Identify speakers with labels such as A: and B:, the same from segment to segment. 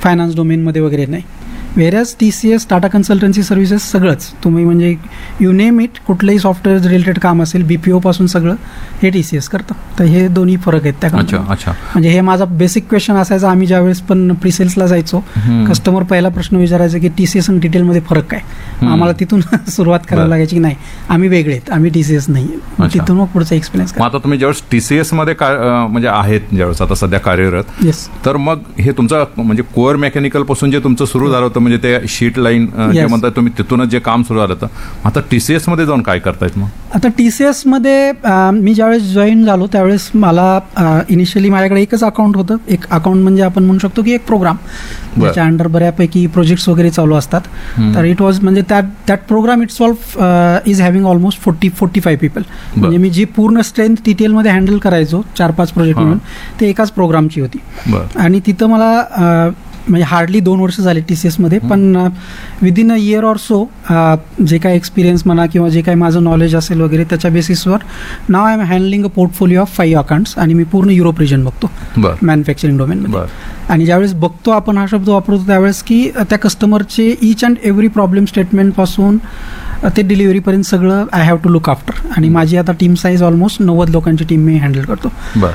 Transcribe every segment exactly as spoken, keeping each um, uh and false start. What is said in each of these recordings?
A: Finance डोमेनमध्ये वगैरे नाही. व्हेरॅज T C S Tata consultancy services सगळंच तुम्ही म्हणजे यू नेम इट, कुठलंही सॉफ्टवेअर रिलेटेड काम असेल बी पी ओ पासून सगळं हे टी सी एस करतं. तर हे दोन्ही फरक आहेत त्या कंपनीत. म्हणजे हे माझा बेसिक क्वेश्चन असायचा आम्ही ज्यावेळेस पण प्रिसेल्सला जायचो, कस्टमर पहिला प्रश्न विचारायचा की टी सी एस आणि डिटेलमध्ये फरक काय. आम्हाला तिथून सुरुवात करायला लागायची की नाही आम्ही वेगळे आहेत, आम्ही टी सी एस नाही. तिथून मग पुढचा एक्सपिरियन्स.
B: आता तुम्ही ज्यावेळेस टी सी एस मध्ये म्हणजे आहेत ज्यावेळेस आता सध्या कार्यरत,
A: येस,
B: तर मग हे तुमचं म्हणजे कोअर मेकॅनिकल पासून जे तुमचं सुरू झालं होतं म्हणजे ते शीट लाईन जे म्हणतात तुम्ही तिथूनच जे काम सुरू झालं होतं, आता टी सी एस मध्ये जाऊन काय करतायत मग?
A: आता टी सी एस मध्ये मी ज्यावेळेस जॉईन झालो त्यावेळेस मला इनिशियली माझ्याकडे एकच अकाउंट होतं. एक अकाउंट म्हणजे आपण म्हणू शकतो की एक प्रोग्राम ज्याच्या अंडर बऱ्यापैकी प्रोजेक्ट्स वगैरे चालू असतात. तर इट वॉज म्हणजे that that programme it सॉल्फ is having almost forty forty five people. म्हणजे मी जी पूर्ण स्ट्रेंथ डिटेलमध्ये हँडल करायचो चार पाच प्रोजेक्ट म्हणून ते एकाच प्रोग्रामची होती. आणि तिथं मला म्हणजे हार्डली दोन वर्ष झाले टी सी एसमध्ये, पण within a year or so जे काही एक्सपिरियन्स म्हणा किंवा जे काही माझं नॉलेज असेल वगैरे त्याच्या बेसिसवर नाव I am handling a portfolio of five accounts. आणि मी पूर्ण युरोप रिजन बघतो मॅन्युफॅक्चरिंग डोमेनमध्ये. आणि ज्यावेळेस बघतो आपण हा शब्द वापरतो त्यावेळेस की त्या कस्टमरचे इच अँड एव्हरी प्रॉब्लेम स्टेटमेंटपासून ते डिलिव्हरीपर्यंत सगळं I have to look after. आणि माझी आता टीम साईज ऑलमोस्ट नव्वद लोकांची टीम मी हँडल करतो.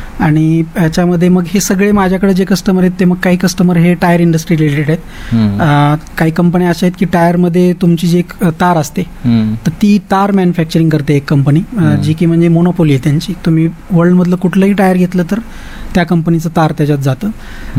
A: आणि याच्यामध्ये मग हे सगळे माझ्याकडे जे कस्टमर आहेत ते मग काही कस्टमर हे टायर इंडस्ट्री रिलेटेड आहेत. काही कंपन्या अशा आहेत की टायरमध्ये तुमची जी एक तार असते तर ती तार मॅन्युफॅक्चरिंग करते एक कंपनी, जी की म्हणजे मोनोपोली आहे त्यांची. तुम्ही वर्ल्डमधलं कुठलंही टायर घेतलं तर त्या कंपनीचं तार त्याच्यात जातं.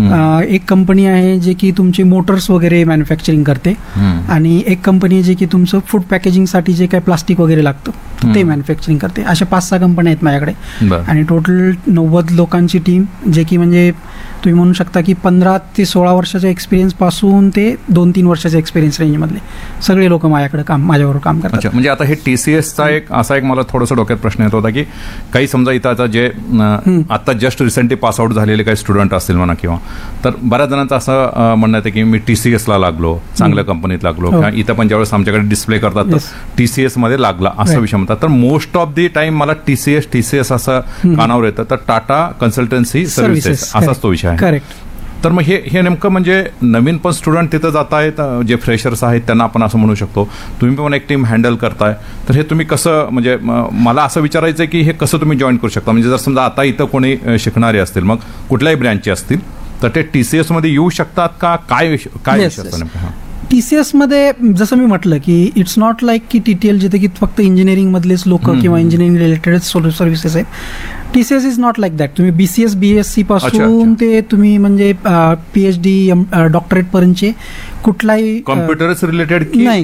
A: एक कंपनी आहे जे की तुमची मोटर्स वगैरे मॅन्युफॅक्चरिंग करते. आणि एक कंपनी आहे जे की तुमचं फूड पॅकेजिंगसाठी जे काही प्लास्टिक वगैरे लागतं ते मॅन्युफॅक्चरिंग करते. अशा पाच सहा कंपन्या आहेत माझ्याकडे. आणि टोटल नव्वद लोकांची टीम, जे की म्हणजे तुम्ही म्हणू शकता की पंधरा ते सोळा वर्षाच्या एक्सपिरियन्स पासून ते दोन तीन वर्षाच्या एक्सपिरियन्स रेंजमधले सगळे लोक माझ्याकडे काम माझ्याबरोबर काम करतात.
B: म्हणजे आता हे टीसीएसचा एक असा एक मला थोडासा डोक्यात प्रश्न येत होता की काही समजा इथं आता जे आता जस्ट रिसेंटली पास आउट झालेले काही स्टुडंट असतील म्हणा, किंवा तर बऱ्याच जणांचं असं म्हणणं येतं की मी टीसीएसला लागलो, चांगल्या कंपनीत लागलो, किंवा इथं पण ज्यावेळेस आमच्याकडे डिस्प्ले करतात तर टीसीएस मध्ये लागला असं विषय म्हणतात. तर मोस्ट ऑफ दी टाइम मला टीसीएस टीसीएस असं कानावर येतं, तर टाटा कन्सल्टन्सी सर्व्हिसेस असाच तो विषय आहे.
A: करेक्ट.
B: तर मग हे हे नेमकं म्हणजे नवीन पण स्टुडंट तिथं जात आहेत, जे फ्रेशर्स आहेत त्यांना आपण असं म्हणू शकतो, तुम्ही पण एक टीम हँडल करताय, तर हे तुम्ही कसं, म्हणजे मला असं विचारायचं आहे की हे कसं तुम्ही जॉईन करू शकता? म्हणजे जर समजा आता इथं कोणी शिकणारे असतील, मग कुठल्याही ब्रँचचे असतील, तर ते टीसीएस मध्ये येऊ शकतात का? काय काय
A: टीसीएसमध्ये जसं मी म्हटलं की इट्स नॉट लाईक की टीटीएल जिथे की फक्त इंजिनिअरिंग मधलेच लोक किंवा इंजिनिअरिंग रिलेटेड सर्व्हिसेस आहेत. TCS is not like that. तुम्ही बीसीएस बीएससी पासून ते तुम्ही म्हणजे पीएचडी डॉक्टरेट पर्यंतचे कुठलाही
B: computers related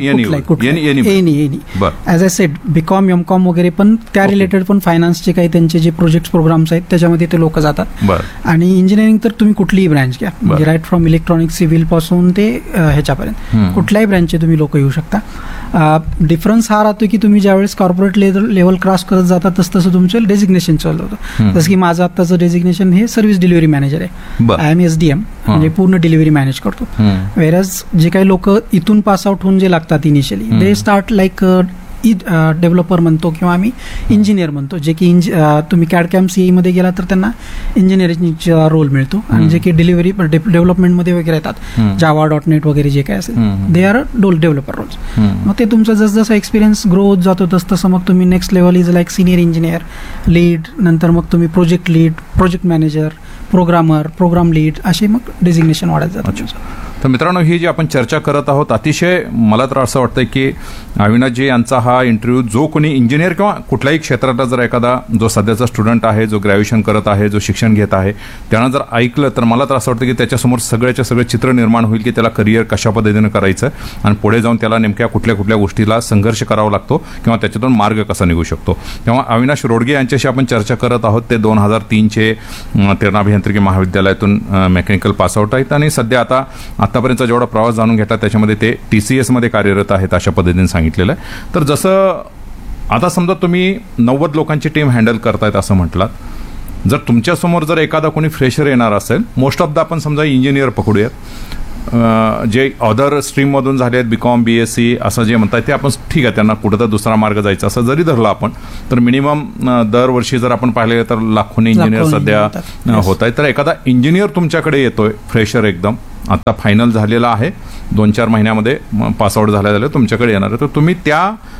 A: any as I said BCom MCom वगैरे, पण त्या रिलेटेड पण फायनान्सचे काही त्यांचे जे प्रोजेक्ट प्रोग्राम्स आहेत त्याच्यामध्ये ते लोक जातात. आणि इंजिनिअरिंग तर तुम्ही कुठलीही ब्रँच घ्या, म्हणजे राईट फ्रॉम इलेक्ट्रॉनिक सिव्हिल पासून ते ह्याच्यापर्यंत कुठल्याही ब्रँचचे तुम्ही लोक येऊ शकता. डिफरन्स हा राहतो की तुम्ही ज्यावेळेस कॉर्पोरेट लेवल क्रॉस करत जातात तसं तसं तुमचं डेजिग्नेशन चालू होतं. जसं की माझं आत्ताचं डेजिग्नेशन हे सर्व्हिस डिलिव्हरी मॅनेजर आहे. I am S D M म्हणजे पूर्ण डिलिव्हरी मॅनेज करतो. वेरॅज जे काही लोक इथून पास आउट होऊन जे लागतात initially they start like developer म्हणतो किंवा आम्ही इंजिनियर म्हणतो, जे की तुम्ही कॅडकॅम सीई मध्ये गेला तर त्यांना इंजिनिअरिंगचा रोल मिळतो. आणि जे की डिलिव्हरी डेव्हलपमेंटमध्ये वगैरे येतात जावा डॉट नेट वगैरे जे काय असेल दे आर डोल डेव्हलपर रोल्स. मग ते तुमचं जसं जसं एक्सपिरियन्स ग्रो होत जातो तसं तसं मग तुम्ही next level is like senior engineer, lead, नंतर मग तुम्ही project lead, project manager, programmer, programme lead, असे मग डेजिग्नेशन वाढत जातात.
B: तर मित्रांनो, ही जी आपण चर्चा करत आहोत, अतिशय मला तर असं वाटतं की अविनाशजी यांचा हा इंटरव्ह्यू जो कोणी इंजिनियर किंवा कुठल्याही क्षेत्रातला जर एखादा जो सध्याचा स्टुडंट आहे, जो ग्रॅज्युएशन करत आहे, जो शिक्षण घेत आहे, त्यांना जर ऐकलं तर मला तर असं वाटतं की त्याच्यासमोर सगळ्याच्या सगळं चित्र निर्माण होईल की त्याला करिअर कशा पद्धतीनं करायचं आणि पुढे जाऊन त्याला नेमक्या कुठल्या कुठल्या गोष्टीला संघर्ष करावा लागतो किंवा त्याच्यातून मार्ग कसा निघू शकतो. तेव्हा अविनाश रोडगे यांच्याशी आपण चर्चा करत आहोत. ते दोन हजार तीनचे तेरणा अभियांत्रिकी महाविद्यालयातून मेकॅनिकल पासआउट आहेत आणि सध्या आता आतापर्यंतचा जेवढा प्रवास जाणून घेतला त्याच्यामध्ये ते टीसीएस मध्ये कार्यरत आहेत अशा पद्धतीने सांगितलेलं आहे. तर जसं आता समजा तुम्ही नव्वद लोकांची टीम हँडल करतायत असं म्हटलात, जर तुमच्यासमोर जर एखादा कोणी फ्रेशर येणार असेल, मोस्ट ऑफ द आपण समजा इंजिनियर पकडूयात, जे अदर स्ट्रीममधून झाले आहेत, बीकॉम बीएससी असं जे म्हणतात ते आपण ठीक आहे, त्यांना कुठं तर दुसरा मार्ग जायचा असं जरी धरला आपण, तर मिनिमम दरवर्षी जर आपण पाहिले तर लाखोनी इंजिनियर सध्या होत आहेत. तर एखादा इंजिनियर तुमच्याकडे येतोय फ्रेशर एकदम, आता फायनल झालेला आहे, दोन चार महिन्यामध्ये पासआउट झाल्या झाल्या तुमच्याकडे येणार आहे, तर तुम्ही त्या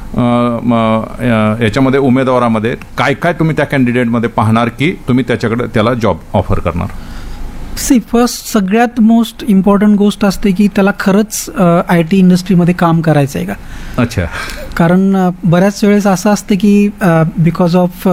B: याच्यामध्ये उमेदवारामध्ये काय काय तुम्ही त्या कॅन्डिडेटमध्ये पाहणार की तुम्ही त्याच्याकडे त्याला जॉब ऑफर करणार?
A: सी फर्स्ट सगळ्यात मोस्ट इम्पॉर्टंट गोष्ट असते की त्याला खरंच आय टी इंडस्ट्रीमध्ये काम करायचं आहे का.
B: अच्छा.
A: कारण बऱ्याच वेळेस असं असतं की बिकॉज ऑफ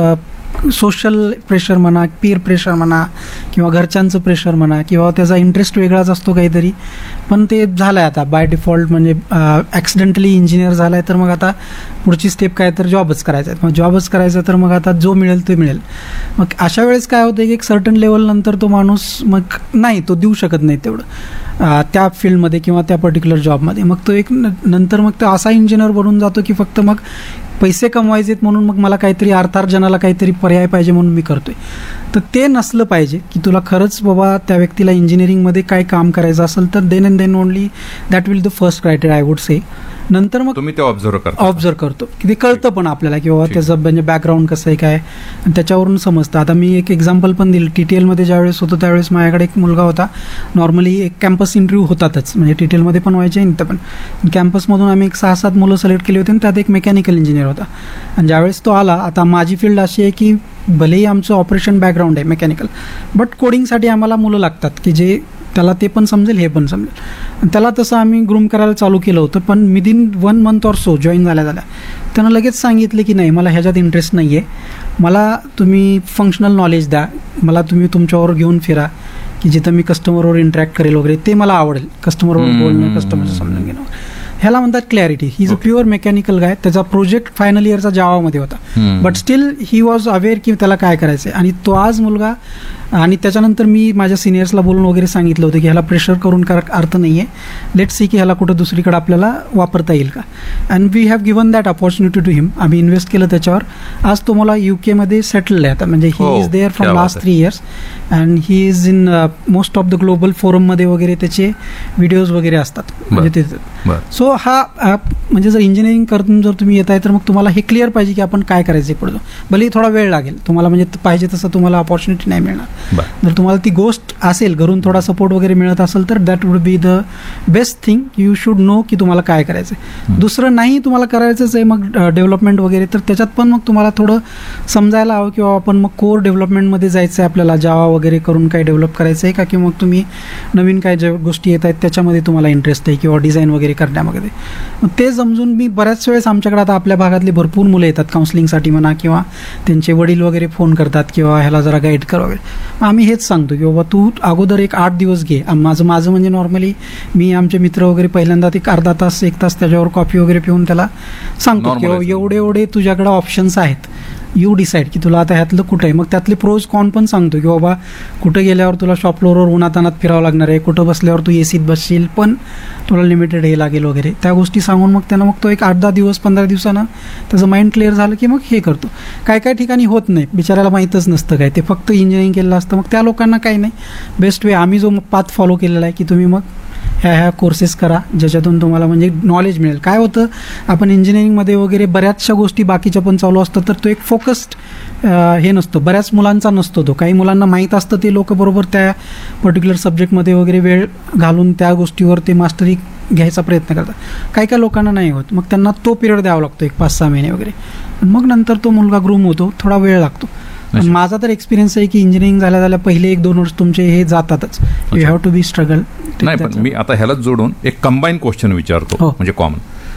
A: सोशल प्रेशर म्हणा, पीर प्रेशर म्हणा, किंवा घरच्यांचं प्रेशर म्हणा, किंवा त्याचा इंटरेस्ट वेगळाच असतो काहीतरी, पण ते झालं आहे आता बाय डिफॉल्ट, म्हणजे ॲक्सिडेंटली इंजिनियर झाला आहे तर मग आता पुढची स्टेप काय तर जॉबच करायचा आहे. मग जॉबच करायचा तर मग आता जो मिळेल ते मिळेल. मग अशा वेळेस काय होतं की एक सर्टन लेवलनंतर तो माणूस मग नाही तो देऊ शकत नाही तेवढं त्या फील्डमध्ये किंवा त्या पर्टिक्युलर जॉबमध्ये. मग तो एक नंतर मग तो असा इंजिनियर बनून जातो की फक्त मग पैसे कमवायचेत म्हणून मग मला काहीतरी अर्थार्जनाला काहीतरी पर्याय पाहिजे म्हणून मी करतोय. तर ते नसलं पाहिजे की तुला खरंच बाबा त्या व्यक्तीला इंजिनिअरिंगमध्ये काय काम करायचं असेल तर then and then only that will the first criteria I would say. नंतर मग
B: तुम्ही ते ऑब्झर्व करता
A: ऑब्झर्व करतो की ते कळतं पण आपल्याला की बाबा त्याचं म्हणजे बॅकग्राऊंड कसं आहे काय, आणि त्याच्यावरून समजतं. आता मी एक एक्झाम्पल पण दिलं, टी टी एलमध्ये ज्यावेळेस होतो त्यावेळेस माझ्याकडे एक मुलगा होता. नॉर्मली एक कॅम्पस इंटरव्ह्यू होतातच, म्हणजे टी टी एलमध्ये पण व्हायचे इथं पण. कॅम्पसमधून आम्ही एक सहा सात मुलं सिलेक्ट केली होती आणि त्यात एक मेकॅनिकल इंजिनियर होता. आणि ज्यावेळेस तो आला, आता माझी फील्ड अशी आहे की भलेही आमचं ऑपरेशन बॅकग्राऊंड आहे मेकॅनिकल, बट कोडिंगसाठी आम्हाला मुलं लागतात की जे त्याला ते पण समजेल हे पण समजेल. त्याला तसं आम्ही ग्रूम करायला चालू केलं होतं. पण within one month or so join झाल्या झाल्या त्यानं लगेच सांगितलं की नाही मला ह्याच्यात इंटरेस्ट नाही आहे, मला तुम्ही फंक्शनल नॉलेज द्या, मला तुम्ही तुमच्यावर घेऊन फिरा की जिथं मी कस्टमरवर इंटरॅक्ट करेल वगैरे, ते मला आवडेल. कस्टमरवर बोलणं, कस्टमरचं समजून घेणं, ह्याला म्हणतात clarity. He is a pure mechanical गाय. त्याचा प्रोजेक्ट फायनल इयरचा जावामध्ये होता, but still he was aware की त्याला काय करायचं आहे. आणि तो आज मुलगा, आणि त्याच्यानंतर मी माझ्या सिनियर्सला बोलून वगैरे सांगितलं होतं की ह्याला प्रेशर करून कर अर्थ नाही आहे, लेट सी की ह्याला कुठं दुसरीकडे आपल्याला वापरता येईल का. And we have given that opportunity to हिम. आम्ही इन्व्हेस्ट केलं त्याच्यावर. आज तो मला युकेमध्ये सेटल आहे आता, म्हणजे he is there from last three years and he is in most of the global फोरममध्ये वगैरे त्याचे व्हिडिओज वगैरे असतात. म्हणजे ते सो हा म्हणजे जर इंजिनिअरिंग करून जर तुम्ही येत आहे तर मग तुम्हाला हे क्लिअर पाहिजे की आपण काय करायचं पुढे. भलेही थोडा वेळ लागेल तुम्हाला, म्हणजे पाहिजे तसं तुम्हाला ऑपॉर्च्युनिटी नाही मिळणार. जर तुम्हाला ती गोष्ट असेल, घरून थोडा सपोर्ट वगैरे मिळत असेल तर that would be the best thing. You should know की तुम्हाला काय करायचं आहे. दुसरं नाही तुम्हाला करायचंच आहे मग डेव्हलपमेंट वगैरे, तर त्याच्यात पण मग तुम्हाला थोडं समजायला हवं किंवा आपण मग कोर डेव्हलपमेंटमध्ये जायचं आहे आपल्याला, जावा वगैरे करून काय डेव्हलप करायचं आहे का, किंवा मग तुम्ही नवीन काय ज्या गोष्टी येत आहेत त्याच्यामध्ये तुम्हाला इंटरेस्ट आहे किंवा डिझाईन वगैरे करण्यामध्ये. मग ते समजून मी बऱ्याच वेळेस आमच्याकडे आता आपल्या भागातली भरपूर मुलं येतात काउन्सिलिंगसाठी म्हणा, किंवा त्यांचे वडील वगैरे फोन करतात किंवा ह्याला जरा गाईड कर वगैरे. आम्ही हेच सांगतो की बाबा तू अगोदर एक आठ दिवस घे. माझं माझं म्हणजे नॉर्मली मी आमचे मित्र वगैरे पहिल्यांदा एक अर्धा तास एक तास त्याच्यावर कॉफी वगैरे पिऊन त्याला सांगतो की एवढे एवढे तुझ्याकडे ऑप्शन्स आहेत, यू डिसाईड की तुला आता ह्यातलं कुठं आहे. मग त्यातले प्रोज कॉन पण सांगतो की बाबा कुठं गेल्यावर तुला शॉप फ्लोअरवर उन्हातानात फिरावं लागणार आहे, कुठं बसल्यावर तू एसीत बसशील पण तुला लिमिटेड हे लागेल वगैरे, त्या गोष्टी सांगून मग त्यांना मग तो एक आठ दहा दिवस पंधरा दिवसानं त्याचं माइंड क्लिअर झालं की मग हे करतो. काय काय ठिकाणी होत नाही, बिचारायला माहीतच नसतं काय, ते फक्त इंजिनिअरिंग केलेलं असतं. मग त्या लोकांना काही नाही, बेस्ट वे आम्ही जो पाथ फॉलो केलेला आहे की तुम्ही मग ह्या ह्या कोर्सेस करा ज्याच्यातून तुम्हाला म्हणजे नॉलेज मिळेल. काय होतं आपण इंजिनिअरिंगमध्ये वगैरे बऱ्याचशा गोष्टी बाकीच्या पण चालू असतात तर तो एक फोकस्ड हे नसतो, बऱ्याच मुलांचा नसतो तो. काही मुलांना माहीत असतं ते लोक बरोबर त्या पर्टिक्युलर सब्जेक्टमध्ये वगैरे वेळ घालून त्या गोष्टीवर ते मास्टरी घ्यायचा प्रयत्न करतात. काही काही लोकांना नाही होत, मग त्यांना तो पिरियड द्यावा लागतो एक पाच सहा महिने वगैरे. मग नंतर तो मुलगा ग्रूम होतो, थोडा वेळ लागतो. माझा तर एक्सपिरियन्स आहे की इंजिनिअरिंग झाल्या झाल्या पहिले एक दोन वर्ष तुमचे हे जातातच. You have to be struggle.
B: नाही पण मी आता ह्यालाच जोडून एक कंबाईन क्वेश्चन विचारतो, म्हणजे कॉमन.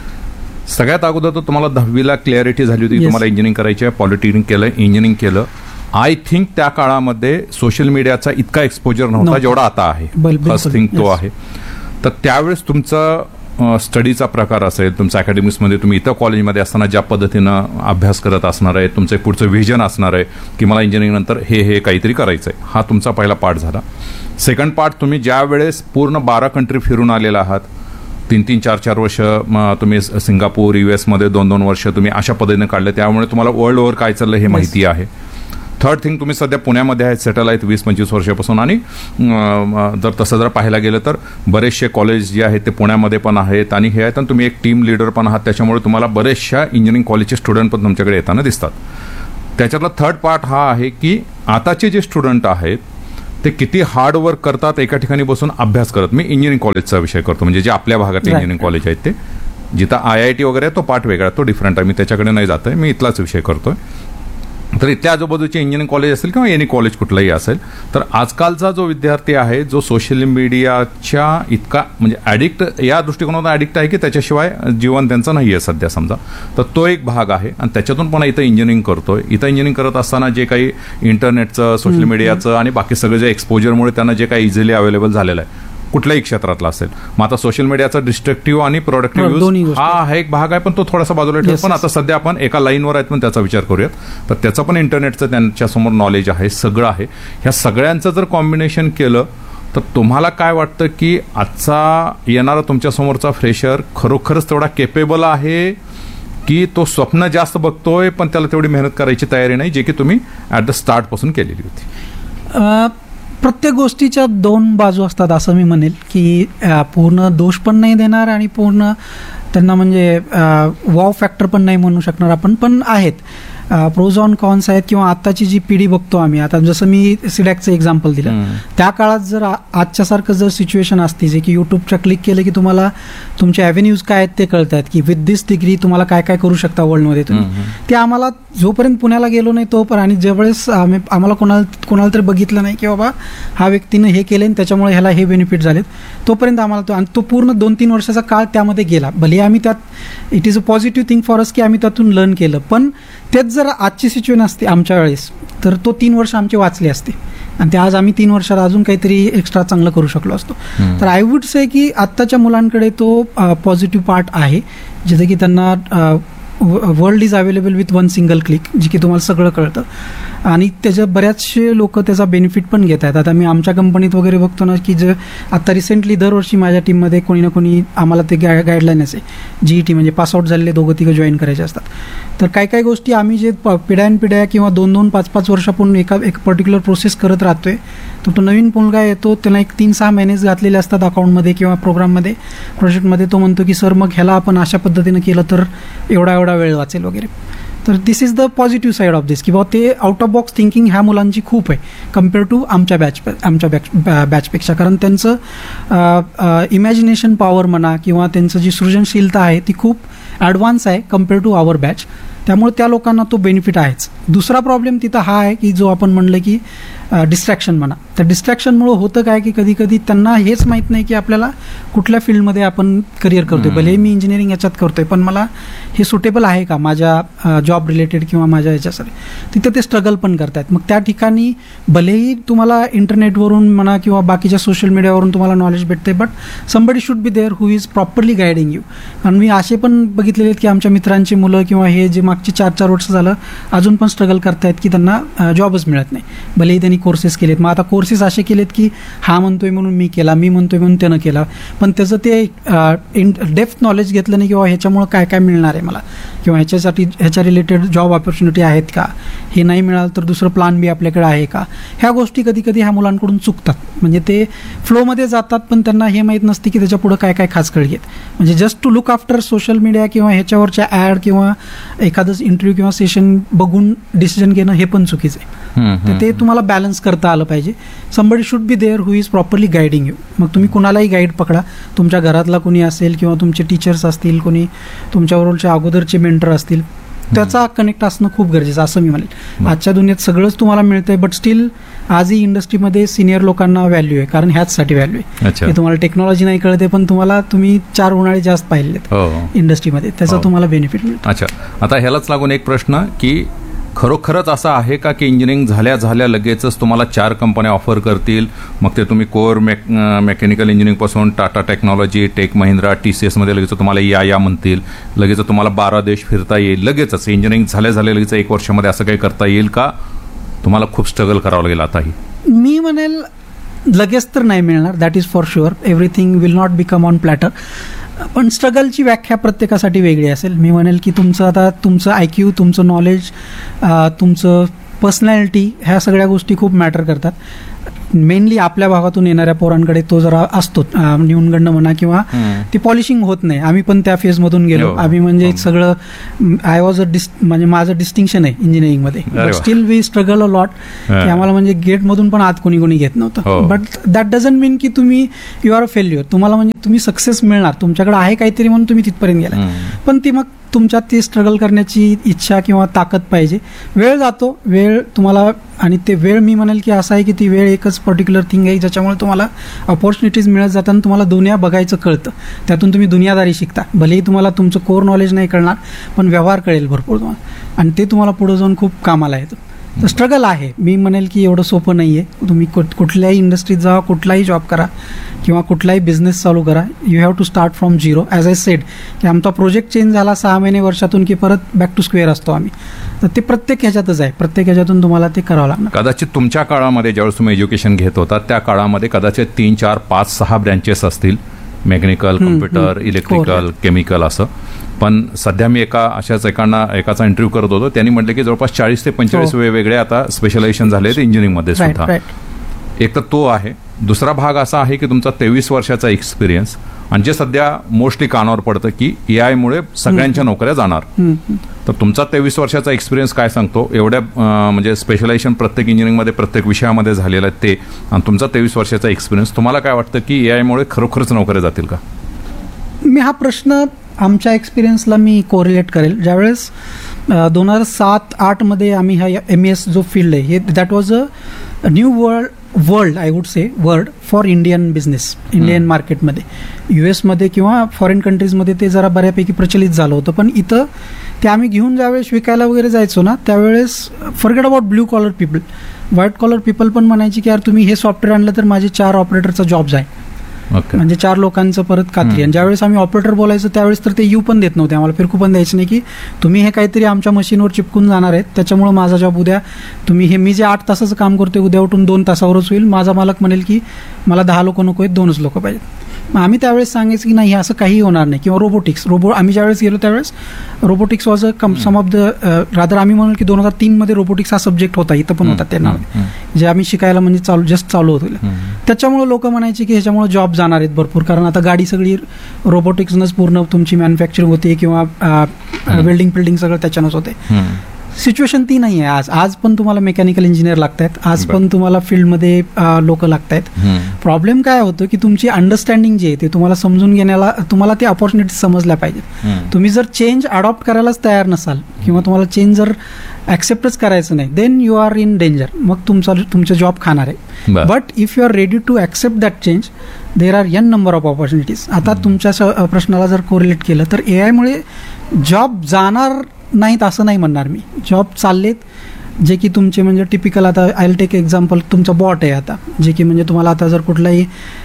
B: सगळ्यात अगोदर तर तुम्हाला दहावीला क्लॅरिटी झाली होती तुम्हाला इंजिनिअरिंग करायची आहे, पॉलिटेक्निक केलं, इंजिनिअरिंग केलं. आय थिंक त्या काळामध्ये सोशल मीडियाचा इतका एक्सपोजर नव्हता जेवढा आता आहे. फर्स्ट थिंग तो आहे. तर त्यावेळेस तुमचा स्टडीचा प्रकार असेल, तुमचा अकॅडमिक्समध्ये तुम्ही इथं कॉलेजमध्ये असताना ज्या पद्धतीनं अभ्यास करत असणार आहे, तुमचं पुढचं व्हिजन असणार आहे की मला इंजिनिअरिंग नंतर हे हे काहीतरी करायचं आहे, हा तुमचा पहिला पार्ट झाला. सेकंड पार्ट, तुम्ही ज्या वेळेस पूर्ण बारा कंट्री फिरून आलेला आहात, तीन तीन चार चार वर्ष तुम्ही सिंगापूर यू एसमध्ये दोन दोन वर्ष तुम्ही अशा पद्धतीने काढले, त्यामुळे तुम्हाला वर्ल्ड ओव्हर काय चाललं हे माहिती आहे. थर्ड थिंग, तुम्ही सध्या पुण्यामध्ये आहेत, सेटल आहेत वीस पंचवीस वर्षापासून, आणि जर तसं जर पाहायला गेलं तर बरेचसे कॉलेज जे आहेत ते पुण्यामध्ये पण आहेत आणि हे आहेत, आणि तुम्ही एक टीम लीडर पण आहात, त्याच्यामुळे तुम्हाला बरेचशा इंजिनिअरिंग कॉलेजचे स्टुडंट पण तुमच्याकडे येताना दिसतात. त्याच्यातला थर्ड पार्ट हा आहे की आताचे जे स्टुडंट आहेत ते किती हार्ड वर्क करतात एका ठिकाणी बसून अभ्यास करत. मी इंजिनिअरिंग कॉलेजचा विषय करतो, म्हणजे जे आपल्या भागात इंजिनिअरिंग कॉलेज आहेत ते, जिथं आय आय टी वगैरे तो पार्ट वेगळा, तो डिफरंट आहे, मी त्याच्याकडे नाही जात आहे, मी इथलाच विषय करतोय. तर इथल्या आजूबाजूचे इंजिनिअरिंग कॉलेज असेल किंवा एनी कॉलेज कुठलंही असेल, तर आजकालचा जो विद्यार्थी आहे जो सोशल मीडियाच्या इतका म्हणजे ॲडिक्ट, या दृष्टिकोनातून ॲडिक्ट आहे की त्याच्याशिवाय जीवन त्यांचं नाही आहे सध्या समजा, तर तो एक भाग आहे. आणि त्याच्यातून पण इथं इंजिनिअरिंग करतोय. इथं इंजिनिअरिंग करत असताना जे काही इंटरनेटचं, सोशल मीडियाचं आणि बाकी सगळं जे एक्सपोजरमुळे त्यांना जे काही इझिली अवेलेबल झालेलं आहे कुठल्याही क्षेत्रातला असेल, मग आता सोशल मीडियाचा डिस्ट्रक्टिव्ह आणि प्रोडक्टिव्ह यूज हा हा एक भाग आहे, पण तो थोडासा बाजूला ठेवतो. पण आता सध्या आपण एका लाईनवर आहेत पण त्याचा विचार करूयात. तर त्याचं पण इंटरनेटचं त्यांच्यासमोर नॉलेज आहे, सगळं आहे. ह्या सगळ्यांचं जर कॉम्बिनेशन केलं तर तुम्हाला काय वाटतं की आजचा येणारा तुमच्यासमोरचा फ्रेशर खरोखरच तेवढा केपेबल आहे की तो स्वप्न जास्त बघतोय पण त्याला तेवढी मेहनत करायची तयारी नाही, जे की तुम्ही ॲट द स्टार्ट पासून केलेली होती?
A: प्रत्येक गोष्टीच्या दोन बाजू असतात असं मी म्हणेल, की पूर्ण दोष पण नाही देणार आणि पूर्ण त्यांना म्हणजे वॉव फॅक्टर पण नाही म्हणू शकणार आपण, पण आहेत प्रोज ऑन कॉन्स आहेत. किंवा आत्ताची जी पिढी बघतो आम्ही, आता जसं मी सिडॅकचं एक्झाम्पल दिलं, त्या काळात जर आजच्यासारखं जर सिच्युएशन असते जे की यूट्यूबच्या क्लिक केलं की तुम्हाला तुमचे ॲव्हेन्यूज काय आहेत ते कळतात, की विथ दिस डिग्री तुम्हाला काय काय करू शकता वर्ल्डमध्ये तुम्ही. ते आम्हाला जोपर्यंत पुण्याला गेलो नाही तोपर्यंत, आणि ज्यावेळेस आम्ही आम्हाला कोणाला कोणाला तरी बघितलं नाही की बाबा हा व्यक्तीनं हे केलं आणि त्याच्यामुळे ह्याला हे बेनिफिट झालेत, तोपर्यंत आम्हाला तो, आणि तो पूर्ण दोन तीन वर्षाचा काळ त्यामध्ये गेला. भले आम्ही त्यात, it is a positive thing for us की आम्ही त्यातून लर्न केलं, पण तेच जर आजची सिच्युएशन असते आमच्या वेळेस तर तो तीन वर्ष आमचे वाचले असते आणि ते आज आम्ही तीन वर्षात अजून काहीतरी एक्स्ट्रा चांगलं करू शकलो असतो. तर आय वुड से की आत्ताच्या मुलांकडे तो पॉझिटिव्ह पार्ट आहे, जिथे की त्यांना world is available with one single click, जे की तुम्हाला सगळं कळतं आणि त्याच्या बऱ्याचशे लोक त्याचा बेनिफिट पण घेत आहेत. आता मी आमच्या कंपनीत वगैरे बघतो ना की जे आता रिसेंटली दरवर्षी माझ्या टीममध्ये कोणी ना कोणी आम्हाला ते गाय गाईडलाईन असे जी ई टी म्हणजे पासआउट झालेले दोघं तिघं जॉईन करायचे असतात. तर काही काही गोष्टी आम्ही जे पिढ्यान पिढ्या किंवा दोन दोन पाच पाच वर्षापूर्वी एका एक पर्टिक्युलर प्रोसेस करत राहतोय, तर तो नवीन मुलगा येतो, त्याला एक तीन सहा महिनेच घातलेले असतात अकाउंटमध्ये किंवा प्रोग्राममध्ये, प्रोजेक्टमध्ये. तो म्हणतो की सर मग ह्याला आपण अशा पद्धतीनं केलं तर एवढा एवढा वेळ वाचेल वगैरे. तर दिस is the positive side of दिस, की बाबा ते आउट ऑफ बॉक्स थिंकिंग ह्या मुलांची खूप आहे कम्पेअर टू आमच्या बॅच आमच्या बॅच बॅचपेक्षा. कारण त्यांचं इमॅजिनेशन पॉवर म्हणा किंवा त्यांचं जी सृजनशीलता आहे ती खूप ॲडव्हान्स आहे कम्पेअर टू आवर बॅच. त्यामुळे त्या लोकांना तो बेनिफिट आहेच. दुसरा प्रॉब्लेम तिथं हा आहे की जो आपण म्हणलं की डिस्ट्रॅक्शन म्हणा, तर डिस्ट्रॅक्शनमुळं होतं काय की कधी कधी त्यांना हेच माहीत नाही की आपल्याला कुठल्या फील्डमध्ये आपण करिअर करतोय. भले मी इंजिनिअरिंग याच्यात करतोय पण मला हे सुटेबल आहे का माझ्या जॉब रिलेटेड किंवा माझ्या याच्यासाठी, तिथं ते स्ट्रगल पण करतायत. मग त्या ठिकाणी भलेही तुम्हाला इंटरनेटवरून म्हणा किंवा बाकीच्या सोशल मीडियावरून तुम्हाला नॉलेज भेटते, but somebody should be there who is properly guiding you. आणि मी असे पण बघितलेले आहेत की आमच्या मित्रांची मुलं किंवा हे जे मागचे चार चार वर्ष झालं अजून पण स्ट्रगल करतायत की त्यांना जॉबच मिळत नाही, भलेही त्यांनी कोर्सेस केलेत. मग आता कोर्सेस असे केलेत की हा म्हणतोय म्हणून मी केला, मी म्हणतोय म्हणून त्यानं केला, पण त्याचं ते इन डेप्थ नॉलेज घेतलं नाही किंवा ह्याच्यामुळं काय काय मिळणार आहे मला किंवा ह्याच्यासाठी ह्याच्या रिलेटेड जॉब ऑपॉर्च्युनिटी आहेत का, हे नाही मिळालं तर दुसरं प्लान बी आपल्याकडे आहे का, ह्या गोष्टी कधी कधी ह्या मुलांकडून चुकतात. म्हणजे ते फ्लोमध्ये जातात पण त्यांना हे माहीत नसते की त्याच्या पुढं काय काय खाचखळी आहेत. म्हणजे just to look after social media किंवा ह्याच्यावरच्या ॲड किंवा एखादंच इंटरव्ह्यू किंवा सेशन बघून डिसिजन घेणं हे पण चुकीचं आहे. तर ते तुम्हाला बॅलन्स करता आलं पाहिजे. Somebody should be there who is properly guiding you. मग तुम्ही कुणालाही गाईड पकडा, तुमच्या घरातला कोणी असेल किंवा तुमचे टीचर्स असतील, कोणी तुमच्याबरोबरच्या अगोदरचे मेंटर असतील, त्याचा कनेक्ट असणं खूप गरजेचं असं मी म्हणेल. आजच्या दुनियेत सगळंच तुम्हाला मिळतंय, बट स्टील आजही इंडस्ट्रीमध्ये सिनियर लोकांना व्हॅल्यू आहे, कारण ह्याचसाठी व्हॅल्यू आहे की तुम्हाला टेक्नॉलॉजी नाही कळते पण तुम्हाला तुम्ही चार उन्हाळे जास्त पाहिलेत इंडस्ट्रीमध्ये, त्याचा तुम्हाला बेनिफिट मिळतो.
B: अच्छा, आता ह्यालाच लागून एक प्रश्न की खरोखरच असं आहे का की इंजिनिअरिंग झाल्या झाल्या लगेचच तुम्हाला चार कंपन्या ऑफर करतील, मग ते तुम्ही core make mechanical इंजिनिअरिंगपासून Tata technology, take Mahindra, T C एसमध्ये लगेच तुम्हाला या या म्हणतील, लगेच तुम्हाला बारा देश फिरता येईल, लगेचच इंजिनिअरिंग झाल्या झाल्या लगेच एक वर्षामध्ये असं काही करता येईल का? तुम्हाला खूप स्ट्रगल करावं लागेल आताही?
A: मी म्हणेल लगेच तर नाही मिळणार, that is for sure. Everything will not become on platter. पण स्ट्रगलची व्याख्या प्रत्येकासाठी वेगळी असेल. मी म्हणेल की तुमचं आता तुमचं आय क्यू, तुमचं नॉलेज, तुमचं पर्सनॅलिटी, ह्या सगळ्या गोष्टी खूप मॅटर करतात. मेनली आपल्या भागातून येणाऱ्या पोरांकडे तो जरा असतो, न्यूनगंड म्हणा किंवा ती पॉलिशिंग होत नाही. आम्ही पण त्या फेजमधून गेलो. आम्ही म्हणजे सगळं आय वॉज अ डिस म्हणजे माझं डिस्टिंक्शन आहे इंजिनिअरिंगमध्ये. Steel we struggle a lot की आम्हाला म्हणजे गेटमधून पण आत कोणी कोणी घेत नव्हतं. बट दॅट डझंट मीन की तुम्ही यू आर अ फेल्युअर. तुम्हाला म्हणजे तुम्ही सक्सेस मिळणार, तुमच्याकडे आहे काहीतरी म्हणून तुम्ही तिथपर्यंत गेला. पण ती मग तुमच्यात ती स्ट्रगल करण्याची इच्छा किंवा ताकद पाहिजे. वेळ जातो, वेळ तुम्हाला, आणि ते वेळ मी म्हणेल की असं आहे की ती वेळ एकच पर्टिक्युलर थिंग आहे ज्याच्यामुळे तुम्हाला ऑपॉर्च्युनिटीज मिळत जाताना तुम्हाला दुनिया बघायचं कळतं. त्यातून तुम्ही दुनियादारी शिकता. भलेही तुम्हाला तुमचं कोर नॉलेज नाही कळणार, पण व्यवहार कळेल भरपूर तुम्हाला, आणि ते तुम्हाला पुढे जाऊन खूप कामाला येतं. तर स्ट्रगल आहे. मी म्हणेल की एवढं सोपं नाही आहे. तुम्ही कुठल्याही इंडस्ट्रीत जा, कुठलाही जॉब करा किंवा कुठलाही बिझनेस चालू करा, you have to start from zero. As I said की आमचा प्रोजेक्ट चेंज झाला सहा महिने वर्षातून की परत बॅक टू स्क्वेअर असतो आम्ही. तर ते प्रत्येक ह्याच्यातच आहे, प्रत्येक ह्याच्यातून तुम्हाला ते करावं लागणार.
B: कदाचित तुमच्या काळामध्ये ज्यावेळेस तुम्ही एज्युकेशन घेत होता त्या काळामध्ये कदाचित तीन चार पाच सहा ब्रँचेस असतील, मेकॅनिकल, कम्प्युटर, इलेक्ट्रिकल, केमिकल असं. पण सध्या मी एका अशाच एकांना एकाचा इंटरव्ह्यू करत होतो, त्यांनी म्हटलं की जवळपास चाळीस ते पंचेचाळीस वेगवेगळे आता स्पेशलायझेशन झाले आहेत इंजिनिअरिंगमध्ये सुद्धा. एक तर तो आहे. दुसरा भाग असा आहे की तुमचा तेवीस वर्षाचा एक्सपिरियन्स, आणि जे सध्या मोस्टली कानावर पडतं की ए आय मुळे सगळ्यांच्या नोकऱ्या जाणार. तर तुमचा तेवीस वर्षाचा एक्सपिरियन्स काय सांगतो? एवढ्या म्हणजे स्पेशलायझेशन प्रत्येक इंजिनिअरिंगमध्ये प्रत्येक विषयामध्ये झालेलं आहे ते, आणि तुमचा तेवीस वर्षाचा एक्सपिरियन्स, तुम्हाला काय वाटतं की ए आय मुळे खरोखरच नोकऱ्या जातील का?
A: मी हा प्रश्न आमच्या एक्सपिरियन्सला मी कोरिलेट करेल. ज्यावेळेस दोन हजार सात आठमध्ये आम्ही हा एम एस जो फील्ड आहे हे that was a new world world I would say word for Indian business. Indian मार्केटमध्ये, यू एसमध्ये किंवा फॉरेन कंट्रीजमध्ये ते जरा बऱ्यापैकी प्रचलित झालं होतं. पण इथं ते आम्ही घेऊन ज्यावेळेस विकायला वगैरे जायचो ना, त्यावेळेस forget about blue collar people, white collar people पण म्हणायची की यार तुम्ही हे सॉफ्टवेअर आणलं तर माझे चार ऑपरेटरचा जॉब जाईल, म्हणजे चार लोकांचं परत खात्री. आणि ज्यावेळेस आम्ही ऑपरेटर बोलायचं त्यावेळेस तर ते यू पण देत नव्हते आम्हाला, फिरकू पण द्यायचं नाही की तुम्ही हे काहीतरी आमच्या मशीनवर चिपकून जाणार आहेत, त्याच्यामुळे माझा जॉब उद्या तुम्ही हे मी जे आठ तासाचं काम करतोय उद्या उठून दोन तासावरच होईल. माझा मालक म्हणेल की मला दहा लोक नको आहेत, दोनच लोक पाहिजेत. मग आम्ही त्यावेळेस सांगायचं की नाही असं काही होणार नाही. किंवा रोबोटिक्स, रोबो आम्ही ज्यावेळेस गेलो त्यावेळेस robotics was a come some of the rather आम्ही म्हणून की दोन हजार तीन मध्ये रोबोटिक्स हा सब्जेक्ट होता, इथं पण होता त्यांना, जे आम्ही शिकायला म्हणजे चालू जस्ट चालू होतं. त्याच्यामुळे लोक म्हणायचे की ह्याच्यामुळे जॉब जाणार आहेत भरपूर, कारण आता गाडी सगळी रोबोटिक्सनंच पूर्ण तुमची मॅन्युफॅक्चरिंग होते किंवा वेल्डिंग फिल्डिंग सगळं त्याच्यानंच होते. सिच्युएशन ती नाही आहे आज. आज पण तुम्हाला मेकॅनिकल इंजिनियर लागत आहेत, आज पण तुम्हाला फील्डमध्ये लोक लागत आहेत. प्रॉब्लेम काय होतो की तुमची अंडरस्टँडिंग जी आहे ते तुम्हाला समजून घेण्याला तुम्हाला ते ऑपॉर्च्युनिटी समजल्या पाहिजेत. तुम्ही जर चेंज अडॉप्ट करायलाच तयार नसाल किंवा तुम्हाला चेंज जर ऍक्सेप्टच करायचं नाही, then you are in danger. मग तुमचा तुमचा जॉब खाणार आहे. But if you R ready to accept that change, there R N number of opportunities. आता तुमच्या प्रश्नाला जर कोरिलेट केलं तर ए आय मुळे जॉब जाणार नाहीत असं नाही म्हणणार मी. जॉब चाललेत जे की तुमचे म्हणजे टिपिकल, आता आय विल टेक एक्झाम्पल, तुमचा बॉट आहे आता, जे की म्हणजे तुम्हाला आता जर कुठलाही